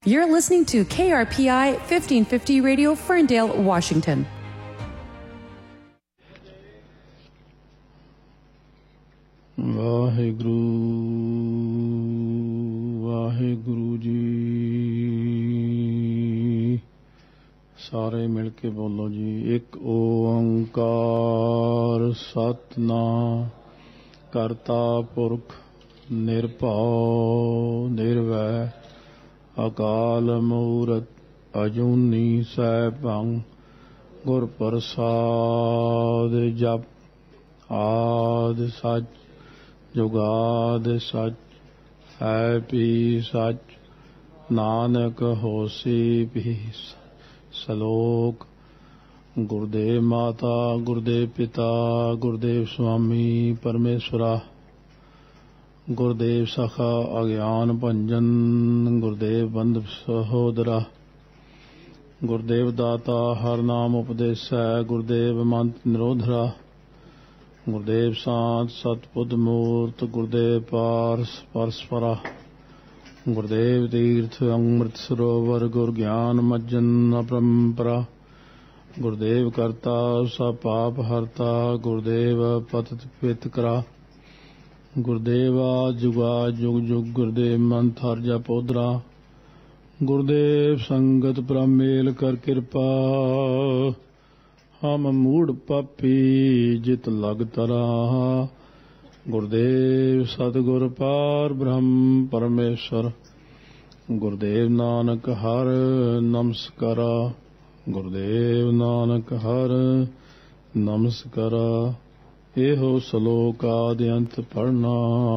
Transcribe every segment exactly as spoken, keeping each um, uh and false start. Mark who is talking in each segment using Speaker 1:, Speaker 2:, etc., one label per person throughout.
Speaker 1: You're listening to K R P I fifteen fifty Radio, Ferndale, Washington.
Speaker 2: Waheguru Waheguru ji. ਸਾਰੇ ਮਿਲ ਕੇ ਬੋਲੋ ਜੀ। ਇੱਕ ਓੰਕਾਰ ਸਤਿਨਾਮ ਕਰਤਾ ਪੁਰਖ ਨਿਰਭਉ ਨਿਰਵੈਰ ਅਕਾਲ ਮੂਰਤ ਅਜੂਨੀ ਸੈਭੰ ਗੁਰ ਪ੍ਰਸਾਦ ਜਪ ਆਦਿ ਸੱਚ ਜੁਗਾਦ ਸੱਚ ਹੈ ਵੀ ਸੱਚ ਨਾਨਕ ਹੋਸੀ ਵੀ ਸਲੋਕ। ਗੁਰਦੇਵ ਮਾਤਾ ਗੁਰਦੇਵ ਪਿਤਾ ਗੁਰਦੇਵ ਸੁਆਮੀ ਪਰਮੇਸ਼ਵਰਾ ਗੁਰਦੇਵ ਸਖਾ ਅਗਿਆਨ ਭੰਜਨ ਗੁਰਦੇਵ ਬੰਧ ਸਹੋਦਰਾ ਗੁਰਦੇਵ ਦਾਤਾ ਹਰ ਨਾਮ ਉਪਦੇਸੈ ਗੁਰਦੇਵ ਮੰਤ ਨਿਰੋਧਰਾ ਗੁਰਦੇਵ ਸਾਧ ਸਤਬੁੱਧ ਮੂਰਤ ਗੁਰਦੇਵ ਪਾਰਸ ਪਰਸਪਰਾ ਗੁਰਦੇਵ ਤੀਰਥ ਅੰਮ੍ਰਿਤ ਸਰੋਵਰ ਗੁਰ ਗਿਆਨ ਮੱਜਨ ਅਪਰੰਪਰਾ ਗੁਰਦੇਵ ਕਰਤਾ ਸਭ ਪਾਪ ਹਰਤਾ ਗੁਰਦੇਵ ਪਤਿਤ ਪਿਤ ਕਰਾ ਗੁਰਦੇਵਾ ਜੁਗਾ ਜੁਗ ਜੁਗ ਗੁਰਦੇਵ ਮੰਤ ਹਰ ਜਪੋਦਰਾ ਗੁਰਦੇਵ ਸੰਗਤ ਪ੍ਰਮੇਲ ਕਰ ਕਿਰਪਾ ਹਮ ਮੂੜ ਪਾਪੀ ਜਿਤ ਲਗ ਤਰਾ ਗੁਰਦੇਵ ਸਤਿਗੁਰ ਪਾਰ ਬ੍ਰਹਮ ਪਰਮੇਸ਼ਰ ਗੁਰਦੇਵ ਨਾਨਕ ਹਰ ਨਮਸਕਾਰਾ ਗੁਰਦੇਵ ਨਾਨਕ ਹਰ ਨਮਸਕਾਰਾ। ਇਹੋ ਸਲੋਕ ਆਦਿ ਅੰਤ ਪੜ੍ਹਨਾ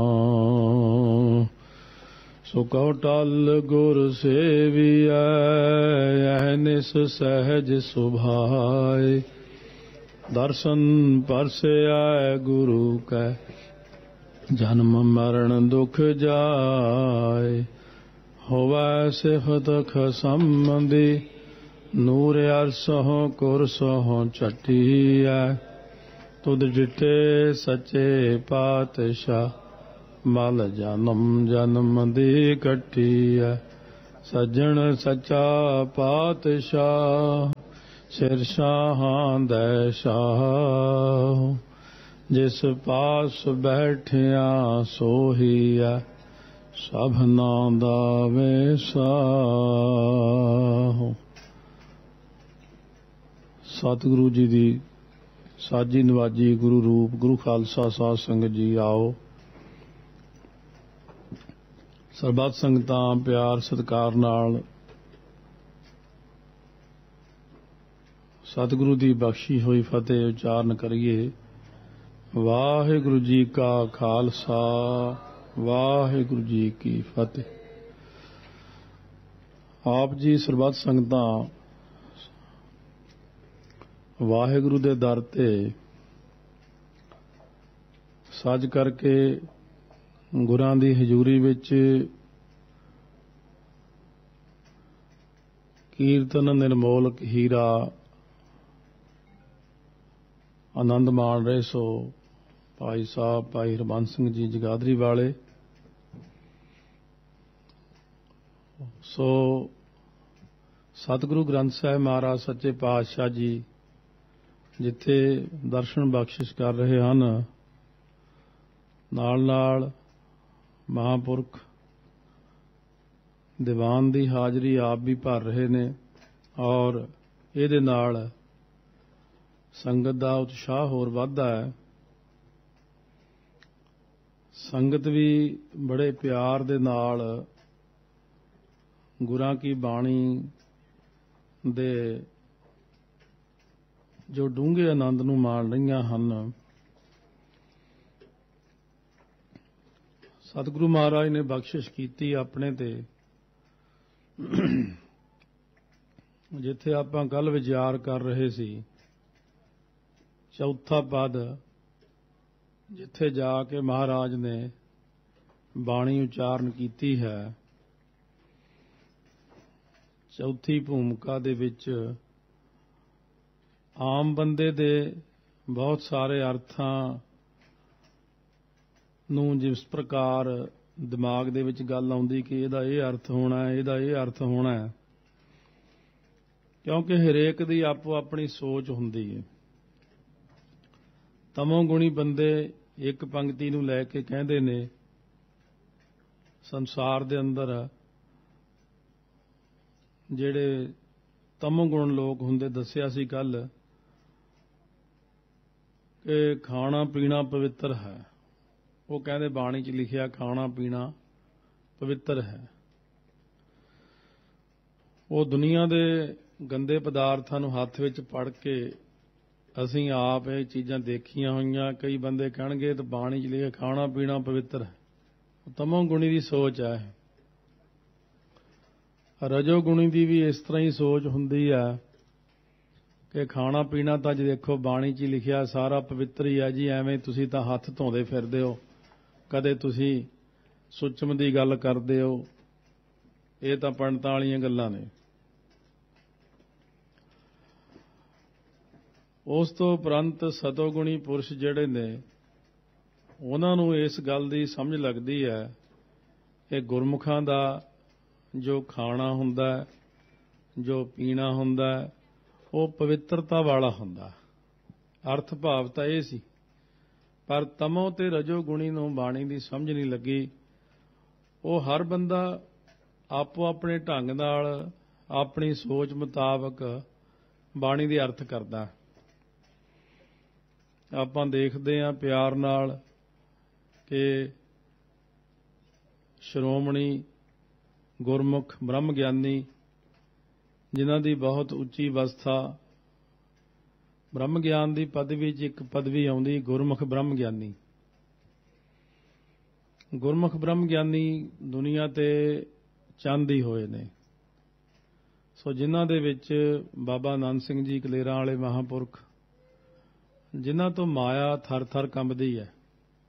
Speaker 2: ਸੋ ਕਉ ਟਲ ਗੁਰ ਸੇਵੀਐ ਅਹਨਿਸ ਸਹਿਜ ਸੁਭਾਏ ਦਰਸ਼ਨ ਪਰਸੈ ਗੁਰੂ ਕੈ ਜਨਮ ਮਰਨ ਦੁਖ ਜਾਏ ਹੋਵੈ ਸਿਫਤ ਖਸੰਬੰਦੀ ਨੂਰ ਅਰਸਹੁ ਕੁਰਸਹੁ ਝਟੀਐ ਤੁਧ ਡਿਠੇ ਸੱਚੇ ਪਾਤਸ਼ਾਹ ਮਲ ਜਨਮ ਜਨਮ ਦੀ ਕੱਟੀਐ ਸੱਜਣ ਸੱਚਾ ਪਾਤਸ਼ਾਹ ਸਿਰ ਸ਼ਾਹਾਂ ਦੈ ਸ਼ਾਹ ਜਿਸ ਪਾਸ ਬੈਠਿਆ ਸੋਹੀਐ ਸਭਨਾਂ ਦਾ ਵੇਸਾਹ। ਸਤਿਗੁਰੂ ਜੀ ਦੀ ਸਾਜੀ ਨਵਾਜੀ ਗੁਰੂ ਰੂਪ ਗੁਰੂ ਖਾਲਸਾ ਸਾਧ ਸੰਗਤ ਜੀ ਆਓ। ਸਰਬੱਤ ਸੰਗਤਾਂ ਪਿਆਰ ਸਤਿਕਾਰ ਨਾਲ ਸਤਿਗੁਰੂ ਦੀ ਬਖਸ਼ੀ ਹੋਈ ਫਤਿਹ ਉਚਾਰਨ ਕਰੀਏ। ਵਾਹਿਗੁਰੂ ਜੀ ਕਾ ਖਾਲਸਾ ਵਾਹਿਗੁਰੂ ਜੀ ਕੀ ਫਤਿਹ। ਆਪ ਜੀ ਸਰਬੱਤ ਸੰਗਤਾਂ ਵਾਹਿਗੁਰੂ ਦੇ ਦਰ ਤੇ ਸੱਜ ਕਰਕੇ ਗੁਰਾਂ ਦੀ ਹਜ਼ੂਰੀ ਵਿੱਚ ਕੀਰਤਨ ਨਿਰਮੋਲਕ ਹੀਰਾ ਆਨੰਦ ਮਾਣ ਰਹੇ ਸੋ ਭਾਈ ਸਾਹਿਬ ਭਾਈ ਹਰਬੰਸ ਸਿੰਘ ਜੀ ਜਗਾਦਰੀ ਵਾਲੇ। ਸੋ ਸਤਿਗੁਰੂ ਗ੍ਰੰਥ ਸਾਹਿਬ ਮਹਾਰਾਜ ਸੱਚੇ ਪਾਤਸ਼ਾਹ ਜੀ ਜਿੱਥੇ ਦਰਸ਼ਨ ਬਖਸ਼ਿਸ਼ ਕਰ ਰਹੇ ਹਨ, ਨਾਲ ਨਾਲ ਮਹਾਂਪੁਰਖ ਦੀਵਾਨ ਦੀ ਹਾਜ਼ਰੀ ਆਪ ਵੀ ਭਰ ਰਹੇ ਨੇ ਔਰ ਇਹਦੇ ਨਾਲ ਸੰਗਤ ਦਾ ਉਤਸ਼ਾਹ ਹੋਰ ਵੱਧਦਾ ਹੈ। ਸੰਗਤ ਵੀ ਬੜੇ ਪਿਆਰ ਦੇ ਨਾਲ ਗੁਰਾਂ ਕੀ ਬਾਣੀ ਦੇ ਜੋ ਡੂੰਘੇ ਆਨੰਦ ਨੂੰ ਮਾਣ ਰਹੀਆਂ ਹਨ। ਸਤਿਗੁਰੂ ਮਹਾਰਾਜ ਨੇ ਬਖਸ਼ਿਸ਼ ਕੀਤੀ ਆਪਣੇ ਤੇ। ਜਿੱਥੇ ਆਪਾਂ ਕੱਲ ਵਿਚਾਰ ਕਰ ਰਹੇ ਸੀ ਚੌਥਾ ਪਦ, ਜਿੱਥੇ ਜਾ ਕੇ ਮਹਾਰਾਜ ਨੇ ਬਾਣੀ ਉਚਾਰਨ ਕੀਤੀ ਹੈ, ਚੌਥੀ ਭੂਮਿਕਾ ਦੇ ਵਿੱਚ ਆਮ ਬੰਦੇ ਦੇ ਬਹੁਤ ਸਾਰੇ ਅਰਥਾਂ ਨੂੰ ਜਿਸ ਪ੍ਰਕਾਰ ਦਿਮਾਗ ਦੇ ਵਿੱਚ ਗੱਲ ਆਉਂਦੀ ਕਿ ਇਹਦਾ ਇਹ ਅਰਥ ਹੋਣਾ ਹੈ, ਇਹਦਾ ਇਹ ਅਰਥ ਹੋਣਾ ਹੈ, ਕਿਉਂਕਿ ਹਰੇਕ ਦੀ ਆਪੋ ਆਪਣੀ ਸੋਚ ਹੁੰਦੀ ਹੈ। ਤਮੋ ਗੁਣੀ ਬੰਦੇ ਇੱਕ ਪੰਕਤੀ ਨੂੰ ਲੈ ਕੇ ਕਹਿੰਦੇ ਨੇ ਸੰਸਾਰ ਦੇ ਅੰਦਰ ਜਿਹੜੇ ਤਮੋ ਗੁਣ ਲੋਕ ਹੁੰਦੇ, ਦੱਸਿਆ ਸੀ ਕੱਲ ਕਿ ਖਾਣਾ ਪੀਣਾ ਪਵਿੱਤਰ ਹੈ। ਉਹ ਕਹਿੰਦੇ ਬਾਣੀ 'ਚ ਲਿਖਿਆ ਖਾਣਾ ਪੀਣਾ ਪਵਿੱਤਰ ਹੈ। ਉਹ ਦੁਨੀਆ ਦੇ ਗੰਦੇ ਪਦਾਰਥਾਂ ਨੂੰ ਹੱਥ ਵਿੱਚ ਫੜ ਕੇ ਅਸੀਂ ਆਪ ਇਹ ਚੀਜ਼ਾਂ ਦੇਖੀਆਂ ਹੋਈਆਂ। ਕਈ ਬੰਦੇ ਕਹਿਣਗੇ ਤਾਂ ਬਾਣੀ 'ਚ ਲਿਖਿਆ ਖਾਣਾ ਪੀਣਾ ਪਵਿੱਤਰ ਹੈ। ਤਮੋ ਗੁਣੀ ਦੀ ਸੋਚ ਹੈ। ਰਜੋ ਗੁਣੀ ਦੀ ਵੀ ਇਸ ਤਰ੍ਹਾਂ ਹੀ ਸੋਚ ਹੁੰਦੀ ਹੈ ਕਿ ਖਾਣਾ ਪੀਣਾ ਤਾਂ ਜੇ ਦੇਖੋ ਬਾਣੀ 'ਚ ਲਿਖਿਆ ਸਾਰਾ ਪਵਿੱਤਰ ਹੀ ਹੈ ਜੀ। ਐਵੇਂ ਤੁਸੀਂ ਤਾਂ ਹੱਥ ਧੋਂਦੇ ਫਿਰਦੇ ਹੋ, ਕਦੇ ਤੁਸੀਂ ਸੁੱਚਮ ਦੀ ਗੱਲ ਕਰਦੇ ਹੋ, ਇਹ ਤਾਂ ਪੰਡਤਾਂ ਵਾਲੀਆਂ ਗੱਲਾਂ ਨੇ। ਉਸ ਤੋਂ ਉਪਰੰਤ ਸਤੋਗੁਣੀ ਪੁਰਸ਼ ਜਿਹੜੇ ਨੇ ਉਹਨਾਂ ਨੂੰ ਇਸ ਗੱਲ ਦੀ ਸਮਝ ਲੱਗਦੀ ਹੈ ਕਿ ਗੁਰਮੁਖਾਂ ਦਾ ਜੋ ਖਾਣਾ ਹੁੰਦਾ, ਜੋ ਪੀਣਾ ਹੁੰਦਾ, ਉਹ ਪਵਿੱਤਰਤਾ ਵਾਲਾ ਹੁੰਦਾ। ਅਰਥ ਭਾਵ ਤਾਂ ਇਹ ਸੀ, ਪਰ ਤਮੋ ਤੇ ਰਜੋ ਗੁਣੀ ਨੂੰ ਬਾਣੀ ਦੀ ਸਮਝ ਨਹੀਂ ਲੱਗੀ। ਉਹ ਹਰ ਬੰਦਾ ਆਪੋ ਆਪਣੇ ਢੰਗ ਨਾਲ ਆਪਣੀ ਸੋਚ ਮੁਤਾਬਕ ਬਾਣੀ ਦੇ ਅਰਥ ਕਰਦਾ। ਆਪਾਂ ਦੇਖਦੇ ਹਾਂ ਪਿਆਰ ਨਾਲ ਕਿ ਸ਼੍ਰੋਮਣੀ ਗੁਰਮੁਖ ਬ੍ਰਹਮ ਗਿਆਨੀ ਜਿਨ੍ਹਾਂ ਦੀ ਬਹੁਤ ਉੱਚੀ ਅਵਸਥਾ, ਬ੍ਰਹਮ ਗਿਆਨ ਦੀ ਪਦਵੀ 'ਚ ਇੱਕ ਪਦਵੀ ਆਉਂਦੀ ਗੁਰਮੁਖ ਬ੍ਰਹਮ ਗਿਆਨੀ। ਗੁਰਮੁਖ ਬ੍ਰਹਮ ਗਿਆਨੀ ਦੁਨੀਆ ਤੇ ਚੰਦ ਹੀ ਹੋਏ ਨੇ। ਸੋ ਜਿਨ੍ਹਾਂ ਦੇ ਵਿੱਚ ਬਾਬਾ ਆਨੰਦ ਸਿੰਘ ਜੀ ਕਲੇਰਾਂ ਵਾਲੇ ਮਹਾਂਪੁਰਖ, ਜਿਨ੍ਹਾਂ ਤੋਂ ਮਾਇਆ ਥਰ ਥਰ ਕੰਬਦੀ ਹੈ।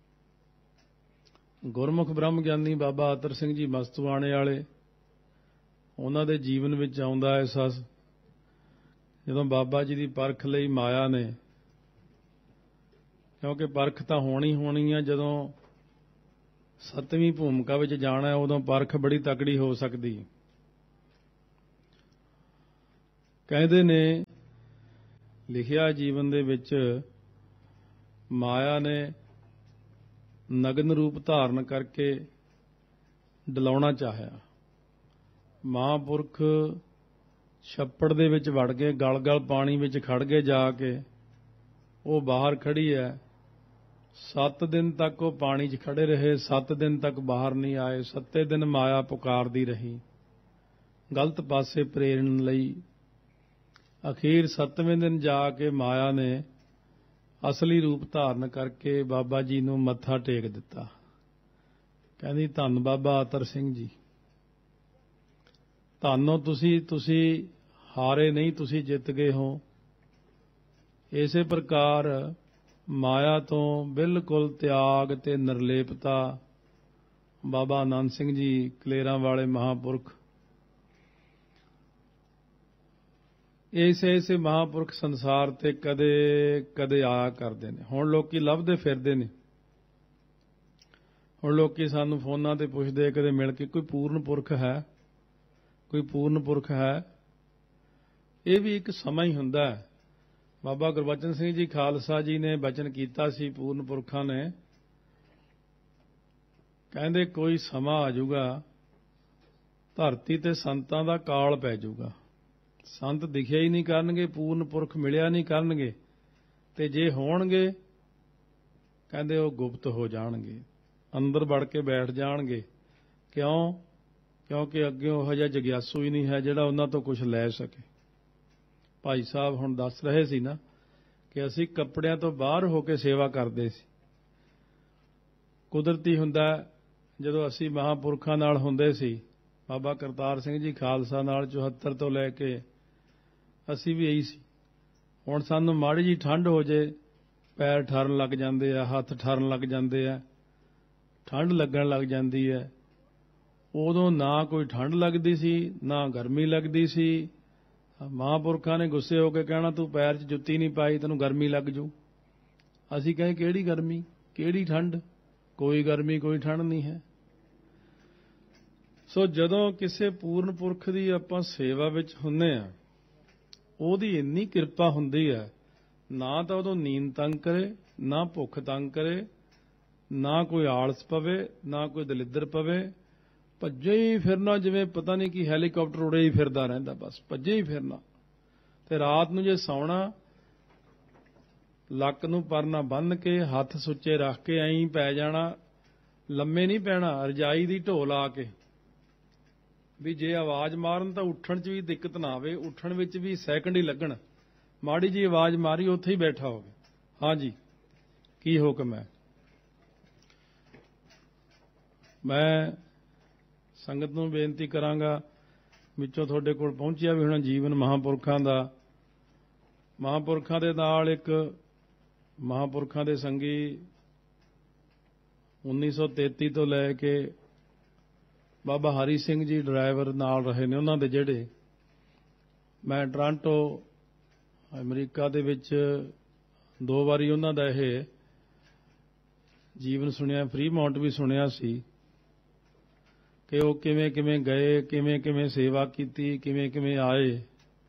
Speaker 2: ਗੁਰਮੁਖ ਬ੍ਰਹਮ ਗਿਆਨੀ ਬਾਬਾ ਅਤਰ ਸਿੰਘ ਜੀ ਮਸਤੂਆਣੇ ਵਾਲੇ, ਉਹਨਾਂ ਦੇ ਜੀਵਨ ਵਿੱਚ ਆਉਂਦਾ ਅਹਿਸਾਸ ਜਦੋਂ ਬਾਬਾ ਜੀ ਦੀ ਪਰਖ ਲਈ ਮਾਇਆ ਨੇ, ਕਿਉਂਕਿ ਪਰਖ ਤਾਂ ਹੋਣੀ ਹੋਣੀ ਆ, ਜਦੋਂ ਸੱਤਵੀਂ ਭੂਮਿਕਾ ਵਿੱਚ ਜਾਣਾ ਉਦੋਂ ਪਰਖ ਬੜੀ ਤਕੜੀ ਹੋ ਸਕਦੀ। ਕਹਿੰਦੇ ਨੇ ਲਿਖਿਆ ਜੀਵਨ ਦੇ ਵਿੱਚ ਮਾਇਆ ਨੇ ਨਗਨ ਰੂਪ ਧਾਰਨ ਕਰਕੇ ਡਲਾਉਣਾ ਚਾਹਿਆ। ਮਹਾਂਪੁਰਖ ਛੱਪੜ ਦੇ ਵਿੱਚ ਵੜ ਗਏ, ਗਲ ਗਲ ਪਾਣੀ ਵਿੱਚ ਖੜ ਗਏ ਜਾ ਕੇ। ਉਹ ਬਾਹਰ ਖੜੀ ਹੈ, ਸੱਤ ਦਿਨ ਤੱਕ ਉਹ ਪਾਣੀ 'ਚ ਖੜੇ ਰਹੇ, ਸੱਤ ਦਿਨ ਤੱਕ ਬਾਹਰ ਨਹੀਂ ਆਏ। ਸੱਤੇ ਦਿਨ ਮਾਇਆ ਪੁਕਾਰਦੀ ਰਹੀ ਗਲਤ ਪਾਸੇ ਪ੍ਰੇਰਨ ਲਈ। ਅਖੀਰ ਸੱਤਵੇਂ ਦਿਨ ਜਾ ਕੇ ਮਾਇਆ ਨੇ ਅਸਲੀ ਰੂਪ ਧਾਰਨ ਕਰਕੇ ਬਾਬਾ ਜੀ ਨੂੰ ਮੱਥਾ ਟੇਕ ਦਿੱਤਾ। ਕਹਿੰਦੀ ਧੰਨ ਬਾਬਾ ਅਤਰ ਸਿੰਘ ਜੀ, ਧੰਨੋ ਤੁਸੀਂ, ਤੁਸੀਂ ਹਾਰੇ ਨਹੀਂ, ਤੁਸੀਂ ਜਿੱਤ ਗਏ ਹੋ। ਇਸੇ ਪ੍ਰਕਾਰ ਮਾਇਆ ਤੋਂ ਬਿਲਕੁਲ ਤਿਆਗ ਤੇ ਨਿਰਲੇਪਤਾ ਬਾਬਾ ਆਨੰਦ ਸਿੰਘ ਜੀ ਕਲੇਰਾਂ ਵਾਲੇ ਮਹਾਂਪੁਰਖ, ਐਸੇ ਐਸੇ ਮਹਾਂਪੁਰਖ ਸੰਸਾਰ ਤੇ ਕਦੇ ਕਦੇ ਆਇਆ ਕਰਦੇ ਨੇ। ਹੁਣ ਲੋਕੀ ਲੱਭਦੇ ਫਿਰਦੇ ਨੇ। ਹੁਣ ਲੋਕੀ ਸਾਨੂੰ ਫੋਨਾਂ ਤੇ ਪੁੱਛਦੇ ਕਦੇ ਮਿਲ ਕੇ, ਕੋਈ ਪੂਰਨ ਪੁਰਖ ਹੈ, ਕੋਈ ਪੂਰਨ ਪੁਰਖ ਹੈ। ਇਹ ਵੀ ਇੱਕ ਸਮਾਂ ਹੀ ਹੁੰਦਾ ਹੈ। ਬਾਬਾ ਗੁਰਬਚਨ ਸਿੰਘ ਜੀ ਖਾਲਸਾ ਜੀ ਨੇ ਬਚਨ ਕੀਤਾ ਸੀ ਪੂਰਨ ਪੁਰਖਾਂ ਨੇ, ਕਹਿੰਦੇ ਕੋਈ ਸਮਾਂ ਆ ਜਾਊਗਾ ਧਰਤੀ ਤੇ ਸੰਤਾਂ ਦਾ ਕਾਲ ਪੈ ਜਾਊਗਾ, ਸੰਤ ਦਿਖਿਆ ਹੀ ਨਹੀਂ ਕਰਨਗੇ, ਪੂਰਨ ਪੁਰਖ ਮਿਲਿਆ ਨਹੀਂ ਕਰਨਗੇ, ਤੇ ਜੇ ਹੋਣਗੇ ਕਹਿੰਦੇ ਉਹ ਗੁਪਤ ਹੋ ਜਾਣਗੇ, ਅੰਦਰ ਵੜ ਕੇ ਬੈਠ ਜਾਣਗੇ। ਕਿਉਂ? ਕਿਉਂਕਿ ਅੱਗੇ ਉਹ ਜਿਹਾ ਜਗਿਆਸੂ ਹੀ ਨਹੀਂ ਹੈ ਜਿਹੜਾ ਉਹਨਾਂ ਤੋਂ ਕੁਝ ਲੈ ਸਕੇ। ਭਾਈ ਸਾਹਿਬ ਹੁਣ ਦੱਸ ਰਹੇ ਸੀ ਨਾ ਕਿ ਅਸੀਂ ਕੱਪੜਿਆਂ ਤੋਂ ਬਾਹਰ ਹੋ ਕੇ ਸੇਵਾ ਕਰਦੇ ਸੀ। ਕੁਦਰਤੀ ਹੁੰਦਾ ਜਦੋਂ ਅਸੀਂ ਮਹਾਂਪੁਰਖਾਂ ਨਾਲ ਹੁੰਦੇ ਸੀ, ਬਾਬਾ ਕਰਤਾਰ ਸਿੰਘ ਜੀ ਖਾਲਸਾ ਨਾਲ ਚੁਹੱਤਰ ਤੋਂ ਲੈ ਕੇ ਅਸੀਂ ਵੀ ਇਹੀ ਸੀ। ਹੁਣ ਸਾਨੂੰ ਮਾੜੀ ਜੀ ਠੰਡ ਹੋ ਜੇ ਪੈਰ ਠਰਨ ਲੱਗ ਜਾਂਦੇ ਆ, ਹੱਥ ਠਰਨ ਲੱਗ ਜਾਂਦੇ ਆ, ਠੰਡ ਲੱਗਣ ਲੱਗ ਜਾਂਦੀ ਹੈ। ਉਦੋਂ ਨਾ ਕੋਈ ਠੰਡ ਲੱਗਦੀ ਸੀ ਨਾ ਗਰਮੀ ਲੱਗਦੀ ਸੀ। ਮਹਾਂਪੁਰਖਾਂ ਨੇ ਗੁੱਸੇ ਹੋ ਕੇ ਕਹਿਣਾ ਤੂੰ ਪੈਰ 'ਚ ਜੁੱਤੀ ਨਹੀਂ ਪਾਈ, ਤੈਨੂੰ ਗਰਮੀ ਲੱਗ ਜੂ। ਅਸੀਂ ਕਹੇ ਕਿਹੜੀ ਗਰਮੀ, ਕਿਹੜੀ ਠੰਡ? ਕੋਈ ਗਰਮੀ ਕੋਈ ਠੰਡ ਨਹੀਂ ਹੈ। ਸੋ ਜਦੋਂ ਕਿਸੇ ਪੂਰਨ ਪੁਰਖ ਦੀ ਆਪਾਂ ਸੇਵਾ ਵਿੱਚ ਹੁੰਦੇ ਆ, ਉਹਦੀ ਇੰਨੀ ਕਿਰਪਾ ਹੁੰਦੀ ਹੈ, ਨਾ ਤਾਂ ਉਦੋਂ ਨੀਂਦ ਤੰਗ ਕਰੇ, ਨਾ ਭੁੱਖ ਤੰਗ ਕਰੇ, ਨਾ ਕੋਈ ਆਲਸ ਪਵੇ, ਨਾ ਕੋਈ ਦਲਿੱਦਰ ਪਵੇ। ਭੱਜੇ ਹੀ ਫਿਰਨਾ, ਜਿਵੇਂ ਪਤਾ ਨਹੀਂ ਕਿ ਹੈਲੀਕਾਪਟਰ ਉੜੇ ਹੀ ਫਿਰਦਾ ਰਹਿੰਦਾ, ਬਸ ਭੱਜੇ ਹੀ ਫਿਰਨਾ। ਤੇ ਰਾਤ ਨੂੰ ਜੇ ਸੌਣਾ, ਲੱਕ ਨੂੰ ਪਰਨਾ ਬੰਨ੍ਹ ਕੇ, ਹੱਥ ਸੁੱਚੇ ਰੱਖ ਕੇ ਐਂ ਪੈ ਜਾਣਾ, ਲੰਮੇ ਨਹੀਂ ਪੈਣਾ, ਰਜਾਈ ਦੀ ਢੋ ਲਾ ਕੇ, ਵੀ ਜੇ ਆਵਾਜ਼ ਮਾਰਨ ਤਾਂ ਉੱਠਣ 'ਚ ਵੀ ਦਿੱਕਤ ਨਾ ਆਵੇ, ਉੱਠਣ ਵਿੱਚ ਵੀ ਸੈਕਿੰਡ ਹੀ ਲੱਗਣ। ਮਾੜੀ ਜੀ ਆਵਾਜ਼ ਮਾਰੀ, ਉੱਥੇ ਹੀ ਬੈਠਾ ਹੋਵੇ। ਹਾਂਜੀ, ਕੀ ਹੁਕਮ ਹੈ? ਮੈਂ ਸੰਗਤ ਨੂੰ ਬੇਨਤੀ ਕਰਾਂਗਾ, ਵਿੱਚੋਂ ਤੁਹਾਡੇ ਕੋਲ ਪਹੁੰਚਿਆ ਵੀ ਹੁਣ ਜੀਵਨ ਮਹਾਂਪੁਰਖਾਂ ਦਾ। ਮਹਾਂਪੁਰਖਾਂ ਦੇ ਨਾਲ ਇੱਕ ਮਹਾਂਪੁਰਖਾਂ ਦੇ ਸੰਗੀ ਉੱਨੀ ਸੌ ਤੇਤੀ ਤੋਂ ਲੈ ਕੇ ਬਾਬਾ ਹਰੀ ਸਿੰਘ ਜੀ ਡਰਾਈਵਰ ਨਾਲ ਰਹੇ ਨੇ ਉਹਨਾਂ ਦੇ, ਜਿਹੜੇ ਮੈਂ ਟੋਰਾਂਟੋ ਅਮਰੀਕਾ ਦੇ ਵਿੱਚ ਦੋ ਵਾਰੀ ਉਹਨਾਂ ਦਾ ਇਹ ਜੀਵਨ ਸੁਣਿਆ, ਫਰੀਮਾਉਂਟ ਵੀ ਸੁਣਿਆ ਸੀ ਕਿ ਉਹ ਕਿਵੇਂ ਕਿਵੇਂ ਗਏ, ਕਿਵੇਂ ਕਿਵੇਂ ਸੇਵਾ ਕੀਤੀ, ਕਿਵੇਂ ਕਿਵੇਂ ਆਏ।